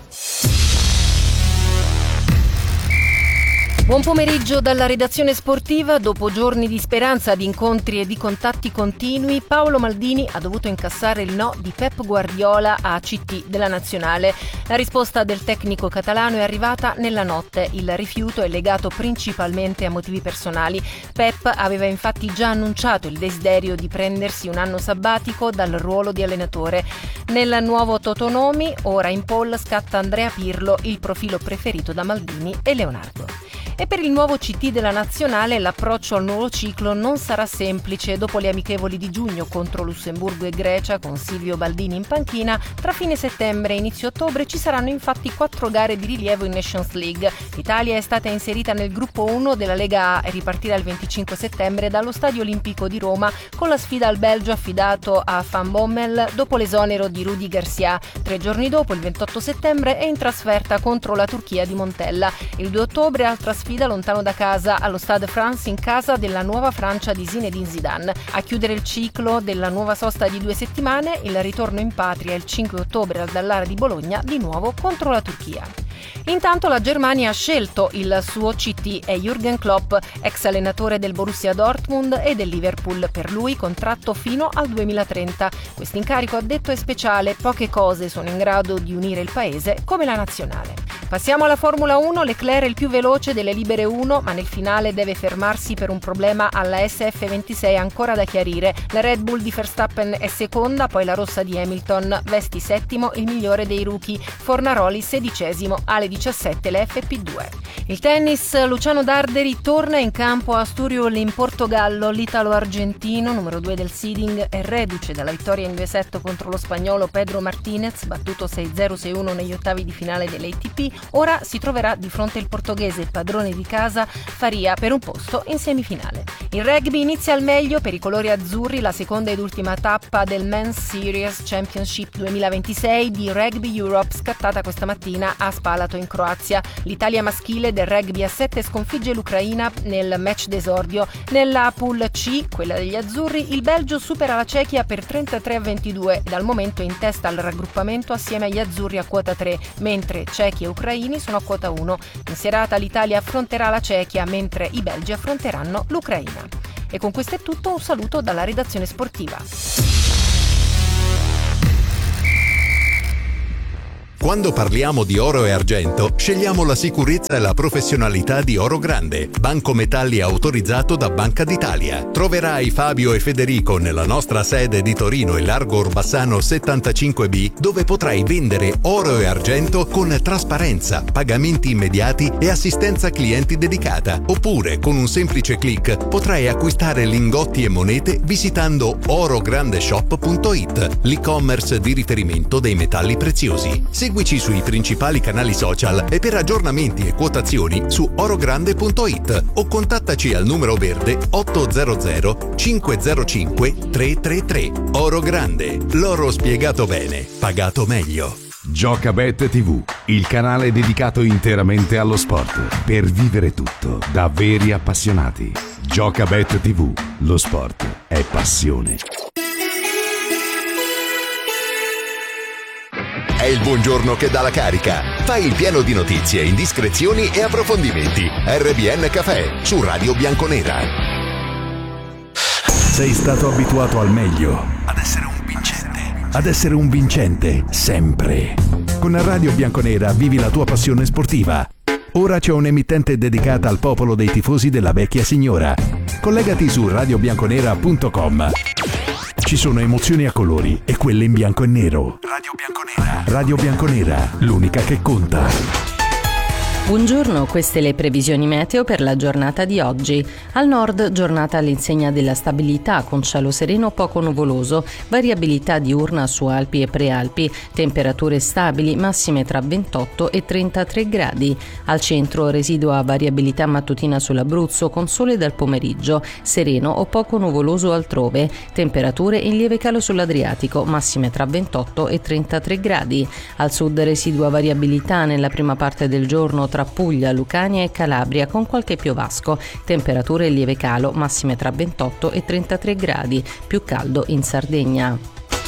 Buon pomeriggio dalla redazione sportiva. Dopo giorni di speranza, di incontri e di contatti continui, Paolo Maldini ha dovuto incassare il no di Pep Guardiola a C T della nazionale. La risposta del tecnico catalano è arrivata nella notte. Il rifiuto è legato principalmente a motivi personali. Pep aveva infatti già annunciato il desiderio di prendersi un anno sabbatico dal ruolo di allenatore. Nel nuovo Totonomi, ora in poll, scatta Andrea Pirlo, il profilo preferito da Maldini e Leonardo. E per il nuovo C T della nazionale l'approccio al nuovo ciclo non sarà semplice. Dopo le amichevoli di giugno contro Lussemburgo e Grecia, con Silvio Baldini in panchina, tra fine settembre e inizio ottobre ci saranno infatti quattro gare di rilievo in Nations League. L'Italia è stata inserita nel gruppo uno della Lega A e ripartirà il venticinque settembre dallo Stadio Olimpico di Roma con la sfida al Belgio affidato a Van Bommel dopo l'esonero di Rudi Garcia. Tre giorni dopo, il ventotto settembre, è in trasferta contro la Turchia di Montella. Il due ottobre, altra sfida lontano da casa allo Stade France in casa della nuova Francia di Zinedine Zidane. A chiudere il ciclo della nuova sosta di due settimane, il ritorno in patria il cinque ottobre al Dallara di Bologna, di nuovo contro la Turchia. Intanto la Germania ha scelto il suo C T, è Jürgen Klopp, ex allenatore del Borussia Dortmund e del Liverpool. Per lui contratto fino al duemilatrenta. Questo incarico, ha detto, è speciale, poche cose sono in grado di unire il paese come la nazionale. Passiamo alla Formula uno, Leclerc è il più veloce delle libere uno, ma nel finale deve fermarsi per un problema alla S F ventisei ancora da chiarire. La Red Bull di Verstappen è seconda, poi la rossa di Hamilton, Vesti settimo, il migliore dei rookie, Fornaroli sedicesimo, alle diciassette le F P due. Il tennis, Luciano Darderi torna in campo a Sturiol in Portogallo. L'italo-argentino, numero due del seeding, è reduce dalla vittoria in due set contro lo spagnolo Pedro Martinez, battuto sei zero sei uno negli ottavi di finale dell'A T P. Ora si troverà di fronte il portoghese padrone di casa Faria per un posto in semifinale. Il rugby inizia al meglio per i colori azzurri la seconda ed ultima tappa del Men's Series Championship duemilaventisei di Rugby Europe, scattata questa mattina a Spalato in Croazia. L'Italia maschile del rugby a sette sconfigge l'Ucraina nel match d'esordio. Nella pool C, quella degli azzurri, il Belgio supera la Cechia per trentatré a ventidue e dal momento in testa al raggruppamento assieme agli azzurri a quota tre, mentre cechi e ucraini sono a quota uno. In serata l'Italia affronterà la Cechia, mentre i belgi affronteranno l'Ucraina. E con questo è tutto, un saluto dalla redazione sportiva. Quando parliamo di oro e argento, scegliamo la sicurezza e la professionalità di Oro Grande, banco metalli autorizzato da Banca d'Italia. Troverai Fabio e Federico nella nostra sede di Torino e Largo Orbassano settantacinque B, dove potrai vendere oro e argento con trasparenza, pagamenti immediati e assistenza clienti dedicata. Oppure, con un semplice click, potrai acquistare lingotti e monete visitando orograndeshop punto it, l'e-commerce di riferimento dei metalli preziosi. Seguici sui principali canali social e per aggiornamenti e quotazioni su orogrande punto it o contattaci al numero verde otto zero zero cinque zero cinque tre tre tre. Oro Grande, l'oro spiegato bene, pagato meglio. Giocabet tivù, il canale dedicato interamente allo sport, per vivere tutto da veri appassionati. Giocabet tivù, lo sport è passione. È il buongiorno che dà la carica. Fai il pieno di notizie, indiscrezioni e approfondimenti. R B N Café su Radio Bianconera. Sei stato abituato al meglio, ad essere un vincente, ad essere un vincente sempre. Con Radio Bianconera vivi la tua passione sportiva. Ora c'è un'emittente dedicata al popolo dei tifosi della vecchia signora. Collegati su radio bianconera punto com. Ci sono emozioni a colori e quelle in bianco e nero. Radio Bianconera. Radio Bianconera, l'unica che conta. Buongiorno, queste le previsioni meteo per la giornata di oggi. Al nord, giornata all'insegna della stabilità, con cielo sereno poco nuvoloso, variabilità diurna su Alpi e Prealpi, temperature stabili, massime tra ventotto e trentatré gradi. Al centro, residua variabilità mattutina sull'Abruzzo, con sole dal pomeriggio, sereno o poco nuvoloso altrove, temperature in lieve calo sull'Adriatico, massime tra ventotto e trentatré gradi. Al sud, residua variabilità nella prima parte del giorno tra Puglia, Lucania e Calabria, con qualche piovasco, temperature in lieve calo, massime tra ventotto e trentatré gradi, più caldo in Sardegna.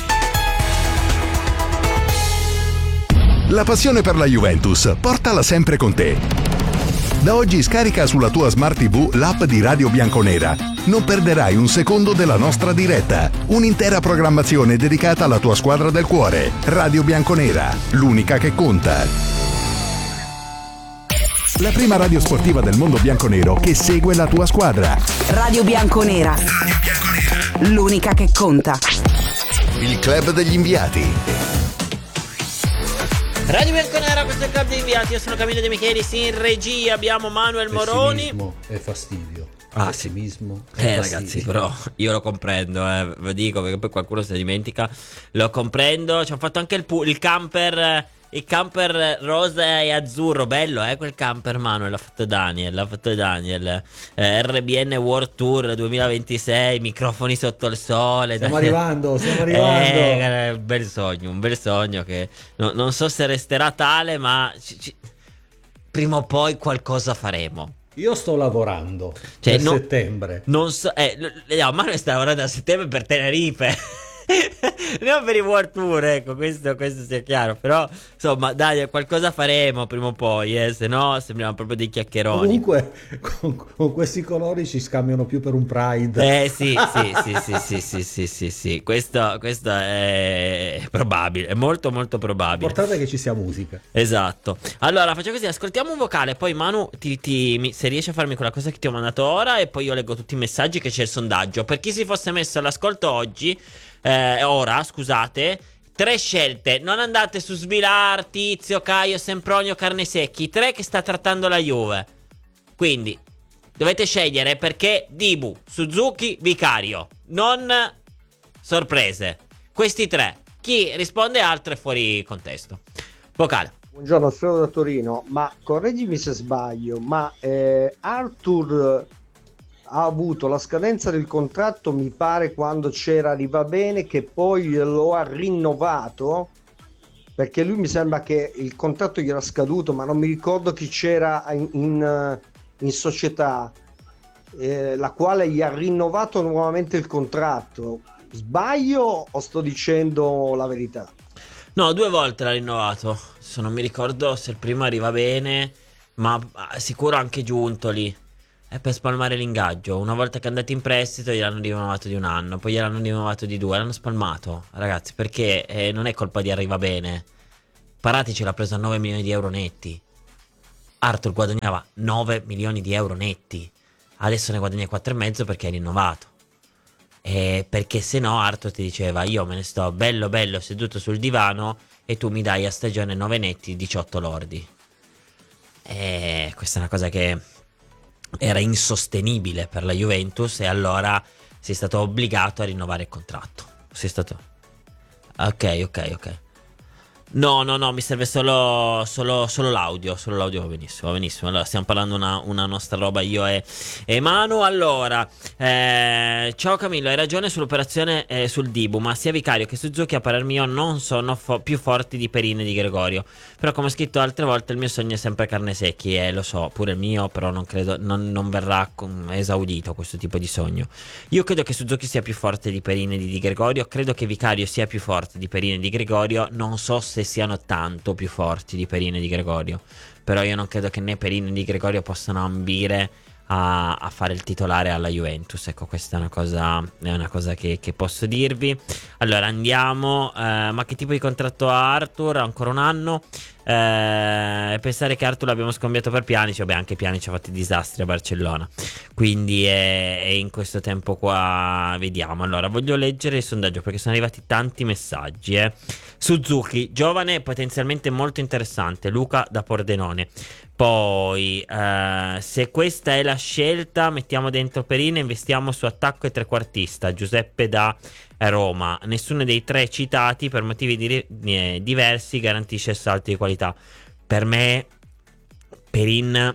La passione per la Juventus, portala sempre con te. Da oggi scarica sulla tua Smart tivù l'app di Radio Bianconera. Non perderai un secondo della nostra diretta. Un'intera programmazione dedicata alla tua squadra del cuore. Radio Bianconera, l'unica che conta. La prima radio sportiva del mondo bianconero che segue la tua squadra. Radio Bianconera. Radio Bianconera. L'unica che conta. Il club degli inviati. Radio Bianconera, questo è il club degli inviati. Io sono Camillo De Michelis, in regia abbiamo Manuel Moroni. Pessimismo e fastidio. Ah, Pessimismo sì. Eh ragazzi, però io lo comprendo, eh, ve dico, perché poi qualcuno se ne dimentica. Lo comprendo, ci hanno fatto anche il, pu- il camper... Il camper rosa e azzurro, bello, eh, quel camper, Manuel, l'ha fatto Daniel, l'ha fatto Daniel. Eh, R B N World Tour duemilaventisei, microfoni sotto il sole. Stiamo dai. arrivando, stiamo arrivando. Eh, un bel sogno, un bel sogno che no, non so se resterà tale, ma ci, ci, prima o poi qualcosa faremo. Io sto lavorando, cioè, per non, settembre. Non so, eh, no, Manuel sta lavorando a settembre per Tenerife. Non per i World Tour, ecco, questo, questo sia chiaro. Però insomma, dai, qualcosa faremo prima o poi, eh, se no sembriamo proprio dei chiacchieroni. Comunque con, con questi colori ci scambiano più per un Pride. Eh sì, sì, sì, sì, sì, sì, sì, sì, sì. Questo, questo è probabile, è molto molto probabile. L'importante è che ci sia musica. Esatto. Allora faccio così, ascoltiamo un vocale, poi Manu ti, ti, se riesci a farmi quella cosa che ti ho mandato ora, e poi io leggo tutti i messaggi, che c'è il sondaggio. Per chi si fosse messo all'ascolto oggi, Eh, ora, scusate, tre scelte. Non andate su Svilar, Tizio, Caio, Sempronio, Carnesecchi. Tre che sta trattando la Juve. Quindi dovete scegliere, perché Dibu, Suzuki, Vicario. Non sorprese. Questi tre. Chi risponde altro è fuori contesto. Vocale. Buongiorno, sono da Torino. Ma correggimi se sbaglio, ma eh, Arthur ha avuto la scadenza del contratto, mi pare, quando c'era Riva Bene, che poi lo ha rinnovato, perché lui mi sembra che il contratto gli era scaduto, ma non mi ricordo chi c'era in, in, in società, eh, la quale gli ha rinnovato nuovamente il contratto. Sbaglio o sto dicendo la verità? No, due volte l'ha rinnovato. Se non mi ricordo se il primo arriva bene, ma sicuro anche Giuntoli. È per spalmare l'ingaggio. Una volta che è andato in prestito gliel'hanno rinnovato di un anno, poi gliel'hanno rinnovato di due, l'hanno spalmato. Ragazzi, perché eh, non è colpa di Arriva Bene. Paratici l'ha preso a nove milioni di euro netti. Arthur guadagnava nove milioni di euro netti, adesso ne guadagna quattro e mezzo perché è rinnovato. E perché se no Arthur ti diceva: io me ne sto bello bello seduto sul divano e tu mi dai a stagione nove netti, diciotto lordi. E questa è una cosa che era insostenibile per la Juventus, e allora sei stato obbligato a rinnovare il contratto. Sei stato ok ok ok No, no, no, mi serve solo, solo, solo l'audio. Solo l'audio va benissimo, va benissimo. Allora, stiamo parlando una, una nostra roba, io e, e Manu. Allora, eh, ciao Camillo, hai ragione sull'operazione eh, sul Dibu, ma sia Vicario che Suzuki a parer mio non sono fo- più forti di Perin e di Gregorio. Però, come ho scritto altre volte, il mio sogno è sempre carne secchi, e eh, lo so, pure il mio, però non credo, non, non verrà con, esaudito questo tipo di sogno. Io credo che Suzuki sia più forte di Perin e di, di Gregorio, credo che Vicario sia più forte di Perin e di Gregorio, non so se siano tanto più forti di Perin e di Gregorio, però io non credo che né Perin né di Gregorio possano ambire a, a fare il titolare alla Juventus. Ecco, questa è una cosa, è una cosa che, che posso dirvi. Allora andiamo, eh, ma che tipo di contratto ha Arthur? Ancora un anno. Eh, pensare che Arthur l'abbiamo scambiato per Pjanic, vabbè, anche Pjanic ha fatto i disastri a Barcellona, quindi è, è in questo tempo qua. Vediamo, allora voglio leggere il sondaggio perché sono arrivati tanti messaggi. eh. Suzuki, giovane, potenzialmente molto interessante, Luca da Pordenone. Poi eh, se questa è la scelta, mettiamo dentro Perin e investiamo su attacco e trequartista. Giuseppe da Roma. Nessuno dei tre citati, per motivi di, eh, diversi, garantisce il salto di qualità. Per me Perin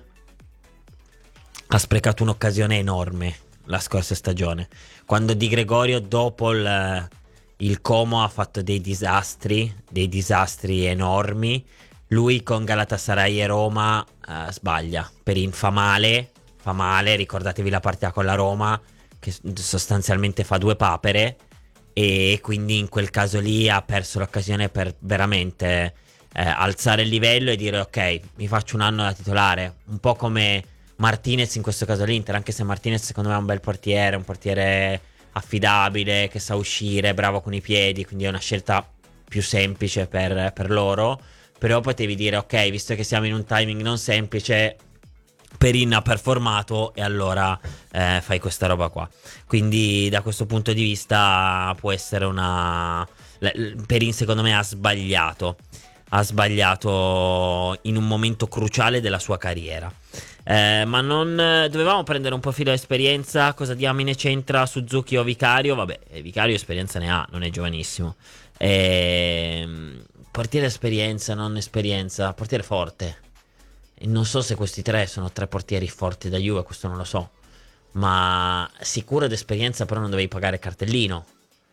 ha sprecato un'occasione enorme la scorsa stagione, quando Di Gregorio dopo il, il Como ha fatto dei disastri, dei disastri enormi. Lui con Galatasaray e Roma uh, sbaglia. Perin fa male, fa male, ricordatevi la partita con la Roma, che sostanzialmente fa due papere, e quindi in quel caso lì ha perso l'occasione per veramente eh, alzare il livello e dire: ok, mi faccio un anno da titolare, un po' come Martinez in questo caso l'Inter, anche se Martinez secondo me è un bel portiere, un portiere affidabile, che sa uscire, bravo con i piedi, quindi è una scelta più semplice per, per loro. Però potevi dire: ok, visto che siamo in un timing non semplice, Perin ha performato e allora eh, fai questa roba qua. Quindi da questo punto di vista può essere una... Perin secondo me ha sbagliato, ha sbagliato in un momento cruciale della sua carriera. Eh, ma non dovevamo prendere un po' filo esperienza? Cosa diamine c'entra Suzuki o Vicario? Vabbè, Vicario esperienza ne ha, non è giovanissimo. Ehm... Portiere esperienza, non esperienza, portiere forte. E non so se questi tre sono tre portieri forti da Juve, questo non lo so. Ma sicuro d'esperienza, però non dovevi pagare cartellino.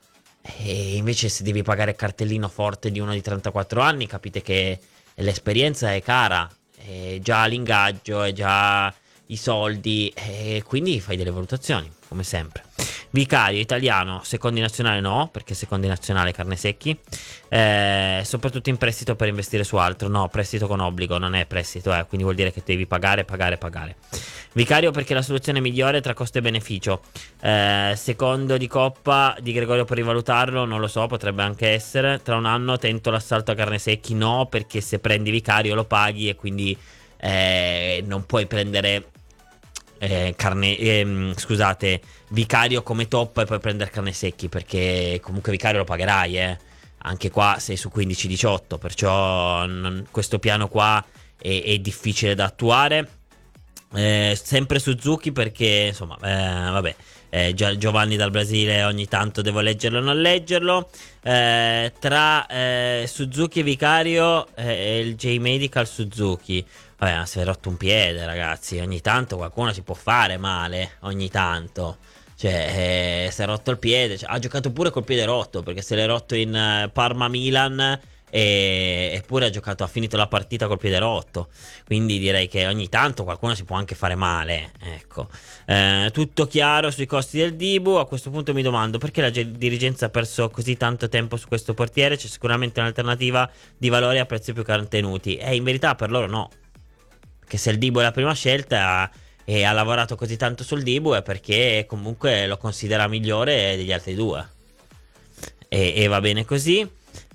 E invece se devi pagare cartellino forte di uno di trentaquattro anni, capite che l'esperienza è cara. È già l'ingaggio, è già i soldi, e quindi fai delle valutazioni, come sempre. Vicario italiano, secondi nazionale no, perché secondi nazionale carne secchi, eh, soprattutto in prestito per investire su altro. No, prestito con obbligo, non è prestito, eh, quindi vuol dire che devi pagare, pagare, pagare. Vicario perché è la soluzione migliore tra costo e beneficio. eh, Secondo di Coppa di Gregorio per rivalutarlo, non lo so, potrebbe anche essere. Tra un anno tento l'assalto a carne secchi, no, perché se prendi Vicario lo paghi e quindi eh, non puoi prendere Eh, carne, ehm, scusate, Vicario come top e poi prendere carne secchi, perché comunque Vicario lo pagherai, eh. Anche qua sei su quindici diciotto, perciò non, questo piano qua è, è difficile da attuare. eh, Sempre Suzuki perché insomma eh, vabbè, eh, già Giovanni dal Brasile ogni tanto devo leggerlo o non leggerlo. eh, Tra eh, Suzuki e Vicario eh, il J-Medical Suzuki. Vabbè, si è rotto un piede, ragazzi. Ogni tanto qualcuno si può fare male. Ogni tanto. Cioè, eh, si è rotto il piede. Cioè, ha giocato pure col piede rotto, perché se l'è rotto in uh, Parma-Milan. E, eppure ha giocato, ha finito la partita col piede rotto. Quindi direi che ogni tanto qualcuno si può anche fare male. Ecco. Eh, tutto chiaro sui costi del Dibu. A questo punto mi domando perché la ge- dirigenza ha perso così tanto tempo su questo portiere. C'è sicuramente un'alternativa di valore a prezzi più contenuti. E in verità per loro no. Che se il Dibu è la prima scelta e ha lavorato così tanto sul Dibu è perché comunque lo considera migliore degli altri due, e, e va bene così.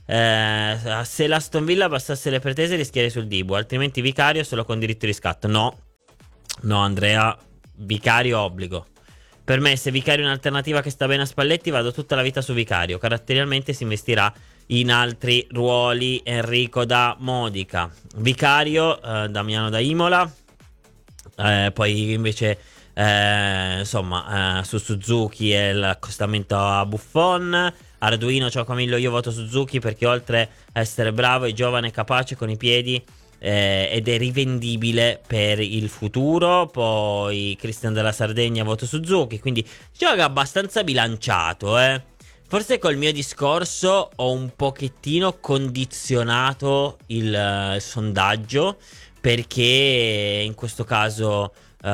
Eh, se l'Aston Villa passasse le pretese rischierei sul Dibu, altrimenti Vicario solo con diritto di riscatto. No, no Andrea, Vicario obbligo. Per me se Vicario è un'alternativa che sta bene a Spalletti, vado tutta la vita su Vicario. Caratterialmente si investirà in altri ruoli. Enrico da Modica. Vicario, eh, Damiano da Imola, eh, poi invece eh, insomma eh, su Suzuki e l'accostamento a Buffon. Arduino, ciao Camillo, io voto Suzuki perché oltre a essere bravo è giovane, capace con i piedi eh, ed è rivendibile per il futuro. Poi Cristian della Sardegna, voto Suzuki, quindi gioca abbastanza bilanciato, eh. Forse col mio discorso ho un pochettino condizionato il uh, sondaggio, perché in questo caso Uh,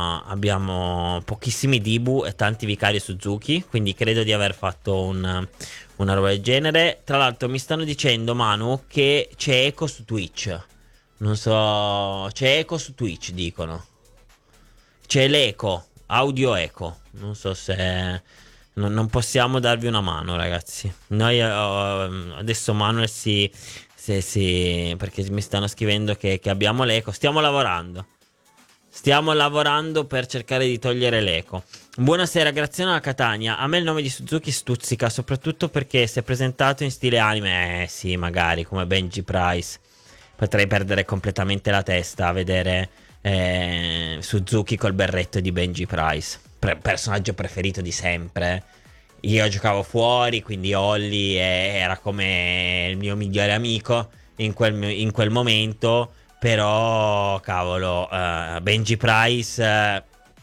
abbiamo pochissimi Dibu e tanti Vicari Suzuki, quindi credo di aver fatto un, una roba del genere. Tra l'altro mi stanno dicendo, Manu, che c'è eco su Twitch. Non so, c'è eco su Twitch, dicono. C'è l'eco, audio eco. Non so se non, non possiamo darvi una mano, ragazzi. Noi uh, adesso Manuel si, si, si perché mi stanno scrivendo che, che abbiamo l'eco. Stiamo lavorando. Stiamo lavorando per cercare di togliere l'eco. Buonasera, Graziano da Catania. A me il nome di Suzuki stuzzica, soprattutto perché si è presentato in stile anime. Eh sì, magari come Benji Price. Potrei perdere completamente la testa a vedere eh, Suzuki col berretto di Benji Price. Pre- personaggio preferito di sempre. Io giocavo fuori, quindi Holly era come il mio migliore amico in quel, in quel momento. Però, cavolo, uh, Benji Price, uh,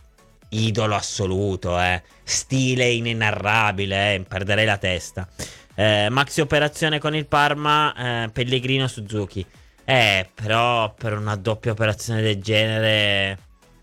idolo assoluto, eh. Stile inenarrabile, eh. Perderei la testa. Eh, maxi operazione con il Parma, eh, Pellegrino Suzuki. Eh, però per una doppia operazione del genere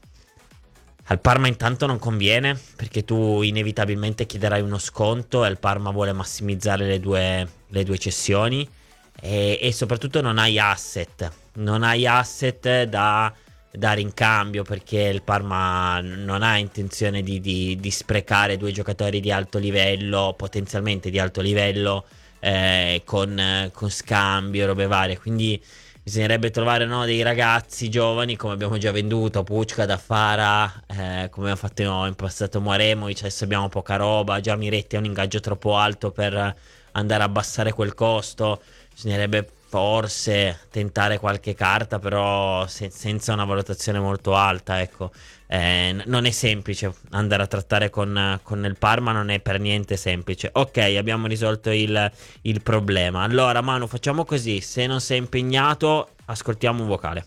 al Parma intanto non conviene, perché tu inevitabilmente chiederai uno sconto e il Parma vuole massimizzare le due, le due cessioni. E, e soprattutto non hai asset. Non hai asset da dare in cambio, perché il Parma non ha intenzione di, di, di sprecare due giocatori di alto livello, potenzialmente di alto livello, eh, con, con scambio, robe varie. Quindi bisognerebbe trovare, no, dei ragazzi giovani, come abbiamo già venduto, Pucca, Daffara, eh, come abbiamo fatto no, in passato Moremovic. Adesso abbiamo poca roba. Già Miretti ha un ingaggio troppo alto per andare a abbassare quel costo. Bisognerebbe forse tentare qualche carta, però se, senza una valutazione molto alta, ecco. Eh, n- non è semplice andare a trattare con, con il Parma, non è per niente semplice. Ok, abbiamo risolto il, il problema. Allora Manu, facciamo così: se non sei impegnato ascoltiamo un vocale.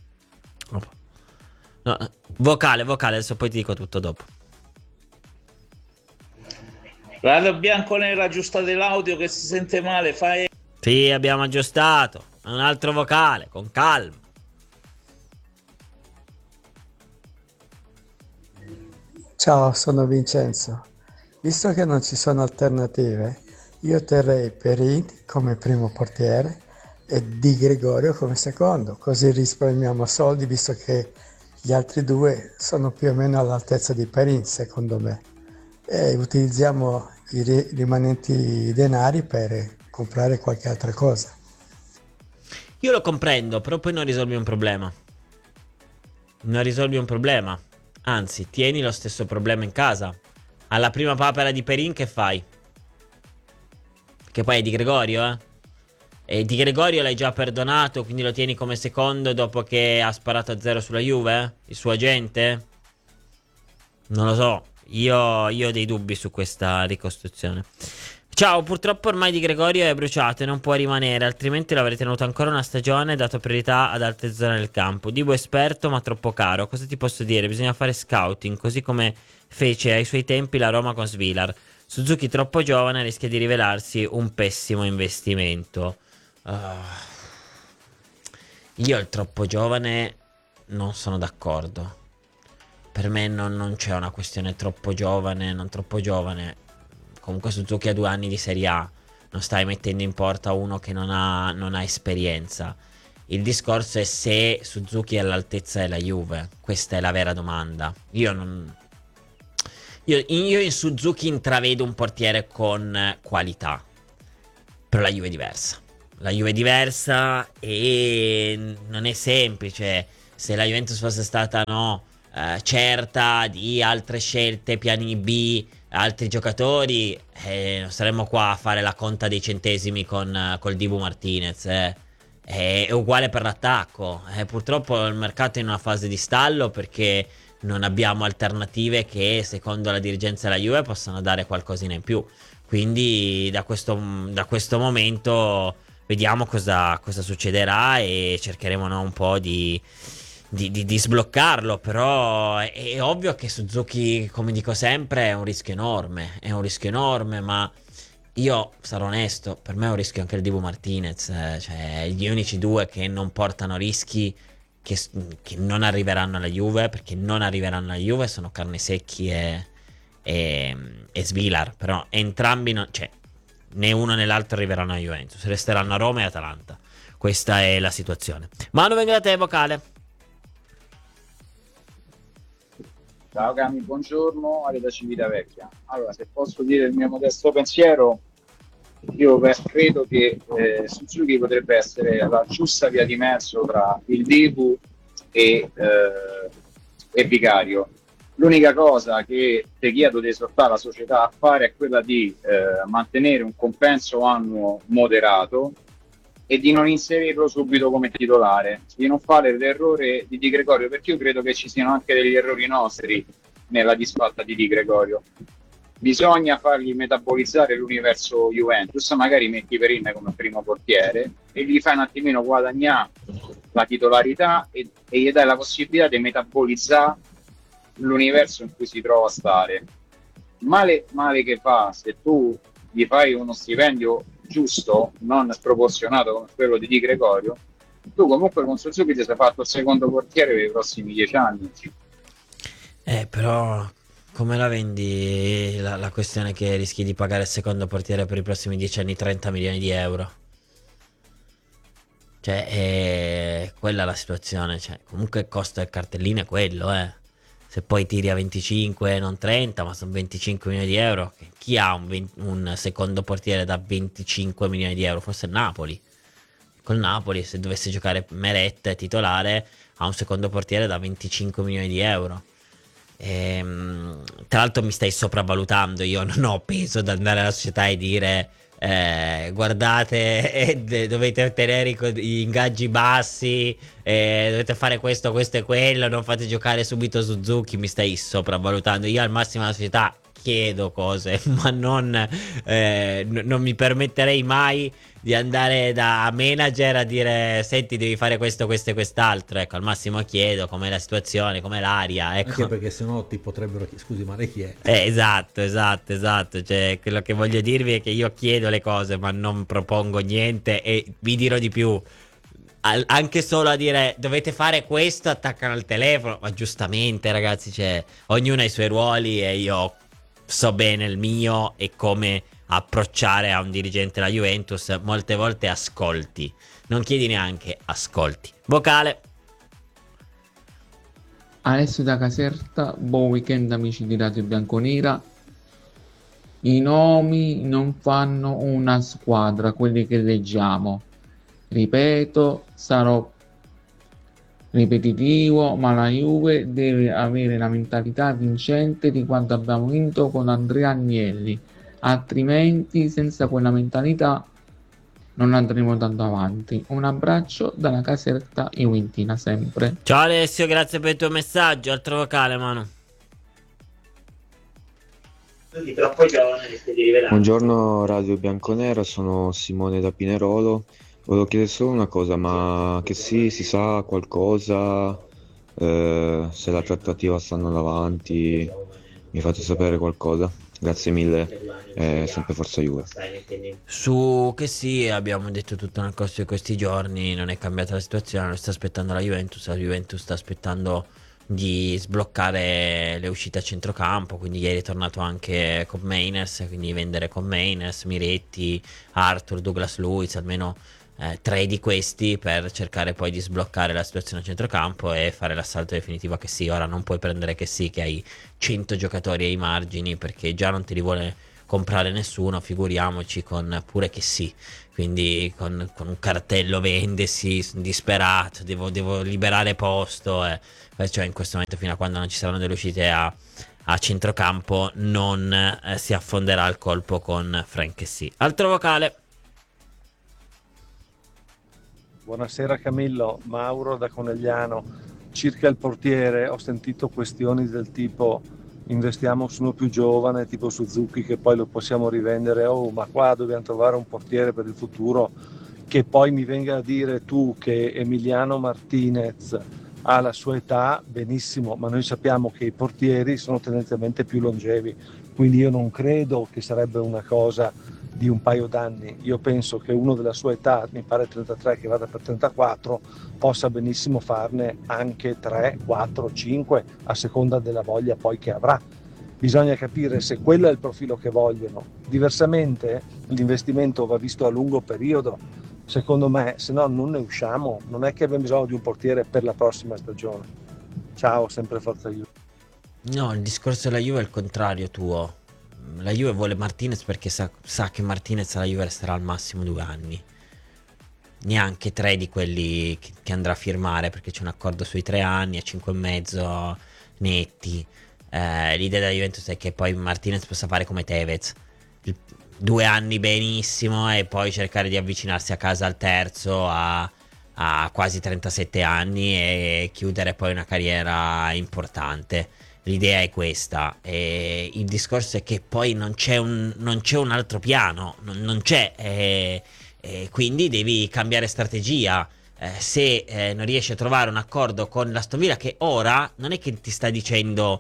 No, vocale, vocale, adesso poi ti dico tutto dopo. Radio bianco-nera, aggiustate l'audio che si sente male, fai... Sì, abbiamo aggiustato. Un altro vocale, con calma. Ciao, sono Vincenzo. Visto che non ci sono alternative, io terrei Perin come primo portiere e Di Gregorio come secondo, così risparmiamo soldi, visto che gli altri due sono più o meno all'altezza di Perin, secondo me. E utilizziamo i ri- rimanenti denari per comprare qualche altra cosa. Io lo comprendo, però poi non risolvi un problema. Non risolvi un problema. Anzi, tieni lo stesso problema in casa. Alla prima papera di Perin che fai? Che poi è Di Gregorio, eh? E Di Gregorio l'hai già perdonato, quindi lo tieni come secondo dopo che ha sparato a zero sulla Juve? Eh? Il suo agente? Non lo so. Io, io ho dei dubbi su questa ricostruzione. Ciao, purtroppo ormai Di Gregorio è bruciato e non può rimanere, altrimenti l'avrei tenuto ancora una stagione e dato priorità ad altre zone del campo. Dibu esperto ma troppo caro, cosa ti posso dire? Bisogna fare scouting, così come fece ai suoi tempi la Roma con Svilar. Suzuki troppo giovane rischia di rivelarsi un pessimo investimento. Uh, io il troppo giovane non sono d'accordo. Per me non, non c'è una questione troppo giovane, non troppo giovane. Comunque Suzuki ha due anni di Serie A, non stai mettendo in porta uno che non ha, non ha esperienza. Il discorso è se Suzuki è all'altezza della Juve. Questa è la vera domanda. Io non... Io, io in Suzuki intravedo un portiere con qualità, però la Juve è diversa. La Juve è diversa e non è semplice. Se la Juventus fosse stata no eh, certa di altre scelte, piani B, altri giocatori, eh, non saremmo qua a fare la conta dei centesimi con eh, col Dibu Martinez. Eh. È, è uguale per l'attacco. Eh, purtroppo il mercato è in una fase di stallo perché non abbiamo alternative che secondo la dirigenza della Juve possano dare qualcosina in più. Quindi da questo, da questo momento vediamo cosa, cosa succederà e cercheremo no, un po' di, di, di, di sbloccarlo. Però è, è ovvio che Suzuki, come dico sempre, è un rischio enorme. È un rischio enorme, ma io sarò onesto, per me è un rischio anche il Dibu Martinez. Eh, cioè gli unici due che non portano rischi, che, che non arriveranno alla Juve, perché non arriveranno alla Juve, sono Carnesecchi e, e, e Svilar. Però entrambi non, cioè né uno né l'altro arriveranno a Juventus, resteranno a Roma e Atalanta. Questa è la situazione. Manu, venga da te, vocale. Ciao Cami, buongiorno, Ale da Civitavecchia. Allora, se posso dire il mio modesto pensiero, io beh, credo che eh, Suzuki potrebbe essere la giusta via di mezzo tra il Dibu e, eh, e Vicario. L'unica cosa che ti chiedo di esortare la società a fare è quella di eh, mantenere un compenso annuo moderato e di non inserirlo subito come titolare, di non fare l'errore di Di Gregorio, perché io credo che ci siano anche degli errori nostri nella disfatta di Di Gregorio. Bisogna fargli metabolizzare l'universo Juventus, magari metti Perin come primo portiere e gli fai un attimino guadagnare la titolarità e, e gli dai la possibilità di metabolizzare l'universo in cui si trova a stare. Male, male che fa se tu gli fai uno stipendio giusto, non sproporzionato come quello di Di Gregorio, tu comunque con Suzuki ti sei fatto il secondo portiere per i prossimi dieci anni. Eh, però come la vendi la, la questione che rischi di pagare il secondo portiere per i prossimi dieci anni trenta milioni di euro? Cioè, è quella la situazione. Cioè, comunque il costo del cartellino è quello, eh. Se poi tiri a venticinque, non trenta, ma sono venticinque milioni di euro. Chi ha un, venti, un secondo portiere da venticinque milioni di euro? Forse il Napoli. Col Napoli, se dovesse giocare Meret titolare, ha un secondo portiere da venticinque milioni di euro. Ehm, tra l'altro mi stai sopravvalutando. Io non ho peso da andare alla società e dire eh, guardate, eh, dovete ottenere gli ingaggi bassi, eh, dovete fare questo, questo e quello, non fate giocare subito Suzuki. Mi stai sopravvalutando. Io al massimo alla società chiedo cose, ma non, eh, n- non mi permetterei mai di andare da manager a dire senti devi fare questo, questo e quest'altro. Ecco, al massimo chiedo com'è la situazione, com'è l'aria, ecco. Anche perché sennò ti potrebbero chiedere, scusi ma lei chi è? Eh, esatto, esatto, esatto. Cioè, quello che voglio dirvi è che io chiedo le cose ma non propongo niente, e vi dirò di più. Al- anche solo a dire dovete fare questo attaccano al telefono, ma giustamente ragazzi, cioè, ognuno ha i suoi ruoli e io so bene il mio e come approcciare a un dirigente della Juventus. Molte volte ascolti, non chiedi neanche, ascolti. Vocale. Alessio da Caserta, buon weekend amici di Radio Bianconera. I nomi non fanno una squadra, quelli che leggiamo. Ripeto, sarò ripetitivo, ma la Juve deve avere la mentalità vincente di quando abbiamo vinto con Andrea Agnelli, altrimenti senza quella mentalità non andremo tanto avanti. Un abbraccio dalla Caserta Juventina sempre. Ciao Alessio, grazie per il tuo messaggio. Altro vocale, mano. Buongiorno Radio Bianconera, sono Simone da Pinerolo. Volevo chiedere solo una cosa, ma che sì, si sa qualcosa, eh, se la trattativa stanno davanti, mi fate sapere qualcosa. Grazie mille, eh, sempre Forza Juve. Su che sì, abbiamo detto tutto nel corso di questi giorni, non è cambiata la situazione, lo sta aspettando la Juventus, la Juventus sta aspettando di sbloccare le uscite a centrocampo, quindi ieri è tornato anche con Mainers, quindi vendere con Mainers, Miretti, Arthur, Douglas Luiz, almeno eh, tre di questi per cercare poi di sbloccare la situazione a centrocampo e fare l'assalto definitivo a Kessie. Ora non puoi prendere Kessie che hai cento giocatori ai margini, perché già non te li vuole comprare nessuno, figuriamoci con pure che sì. Quindi con, con un cartello vendesi, sono disperato, devo, devo liberare posto, eh. Cioè in questo momento, fino a quando non ci saranno delle uscite a, a centrocampo, non eh, si affonderà il colpo con Frank che sì. Altro vocale. Buonasera Camillo, Mauro da Conegliano. Circa il portiere ho sentito questioni del tipo investiamo su uno più giovane tipo Suzuki che poi lo possiamo rivendere, oh ma qua dobbiamo trovare un portiere per il futuro, che poi mi venga a dire tu che Emiliano Martinez ha la sua età, benissimo, ma noi sappiamo che i portieri sono tendenzialmente più longevi, quindi io non credo che sarebbe una cosa di un paio d'anni. Io penso che uno della sua età, mi pare trentatré, che vada per trentaquattro, possa benissimo farne anche tre, quattro, cinque, a seconda della voglia poi che avrà. Bisogna capire se quello è il profilo che vogliono. Diversamente l'investimento va visto a lungo periodo, secondo me, se no non ne usciamo. Non è che abbiamo bisogno di un portiere per la prossima stagione. Ciao, sempre Forza Juve. No, il discorso della Juve è il contrario tuo. La Juve vuole Martinez perché sa, sa che Martinez alla Juve resterà al massimo due anni, neanche tre di quelli che, che andrà a firmare, perché c'è un accordo sui tre anni a cinque e mezzo netti. Eh, l'idea della Juventus è che poi Martinez possa fare come Tevez, il, due anni benissimo e poi cercare di avvicinarsi a casa al terzo a, a quasi trentasette anni e chiudere poi una carriera importante. L'idea è questa, e il discorso è che poi non c'è un, non c'è un altro piano, non, non c'è, e, e quindi devi cambiare strategia. Eh, se eh, non riesci a trovare un accordo con l'Aston Villa, che ora non è che ti sta dicendo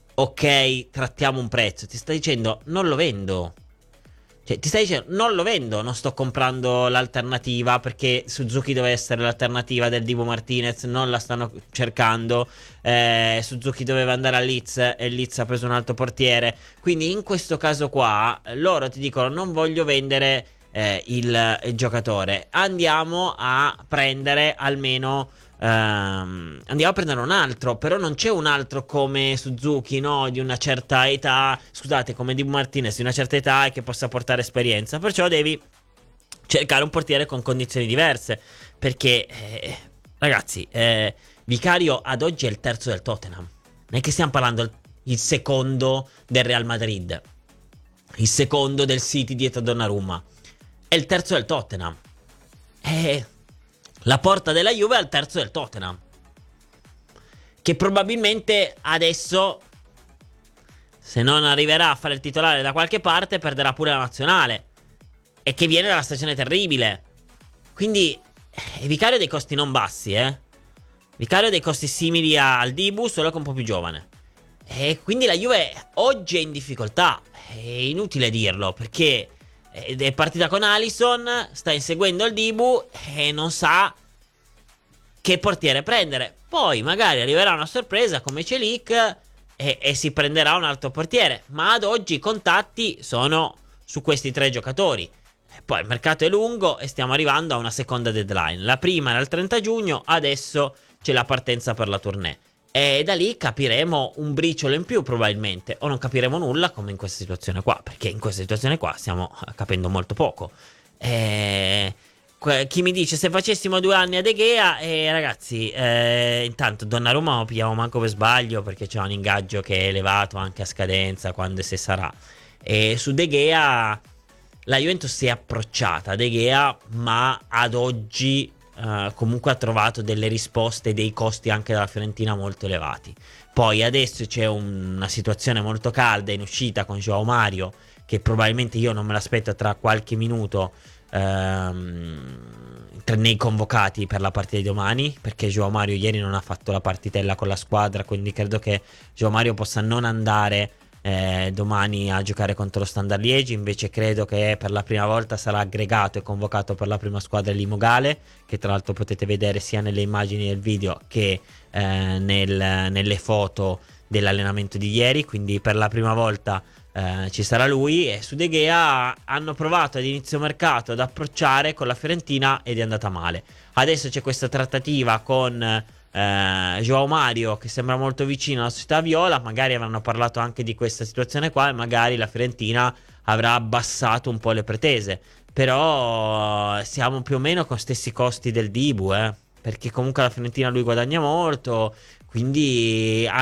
ok, trattiamo un prezzo, ti sta dicendo non lo vendo. Cioè, ti stai dicendo non lo vendo, non sto comprando l'alternativa, perché Suzuki deve essere l'alternativa del Dibu Martinez, non la stanno cercando. eh, Suzuki doveva andare a Leeds e Leeds ha preso un altro portiere, quindi in questo caso qua loro ti dicono non voglio vendere eh, il, il giocatore, andiamo a prendere almeno Um, andiamo a prendere un altro, però non c'è un altro come Suzuki, no, di una certa età, scusate, come Di Martinez di una certa età e che possa portare esperienza, perciò devi cercare un portiere con condizioni diverse, perché eh, ragazzi, eh, Vicario ad oggi è il terzo del Tottenham, non è che stiamo parlando il, il secondo del Real Madrid, il secondo del City dietro Donnarumma, è il terzo del Tottenham, eh la porta della Juve è al terzo del Tottenham, che probabilmente adesso, se non arriverà a fare il titolare da qualche parte, perderà pure la nazionale, e che viene dalla stagione terribile. Quindi eh, Vicario ha dei costi non bassi, eh Vicario ha dei costi simili al Dibu, solo che un po' più giovane, e quindi la Juve oggi è in difficoltà. È inutile dirlo, perché è partita con Alisson, sta inseguendo il Dibu e non sa che portiere prendere. Poi magari arriverà una sorpresa come Celik e, e si prenderà un altro portiere, ma ad oggi i contatti sono su questi tre giocatori. Poi il mercato è lungo e stiamo arrivando a una seconda deadline. La prima era il trenta giugno, adesso c'è la partenza per la tournée, e da lì capiremo un briciolo in più probabilmente, o non capiremo nulla come in questa situazione qua, perché in questa situazione qua stiamo capendo molto poco. E... chi mi dice se facessimo due anni a De Gea, eh, ragazzi, eh, intanto Donnarumma lo pigliamo manco per sbaglio, perché c'è un ingaggio che è elevato anche a scadenza, quando e se sarà. E su De Gea la Juventus si è approcciata a De Gea, ma ad oggi Uh, comunque ha trovato delle risposte, dei costi anche dalla Fiorentina molto elevati. Poi adesso c'è un, una situazione molto calda in uscita con João Mario, che probabilmente io non me l'aspetto tra qualche minuto ehm, tra, nei convocati per la partita di domani, perché João Mario ieri non ha fatto la partitella con la squadra, quindi credo che João Mario possa non andare Eh, domani a giocare contro lo Standard Liegi. Invece credo che per la prima volta sarà aggregato e convocato per la prima squadra Limo Gale, che tra l'altro potete vedere sia nelle immagini del video che eh, nel, nelle foto dell'allenamento di ieri, quindi per la prima volta eh, ci sarà lui. E su De Gea hanno provato ad inizio mercato ad approcciare con la Fiorentina ed è andata male. Adesso c'è questa trattativa con eh, Joao Mario, che sembra molto vicino alla società viola, magari avranno parlato anche di questa situazione qua e magari la Fiorentina avrà abbassato un po' le pretese. Però siamo più o meno con stessi costi del Dibu, eh, perché comunque la Fiorentina lui guadagna molto, quindi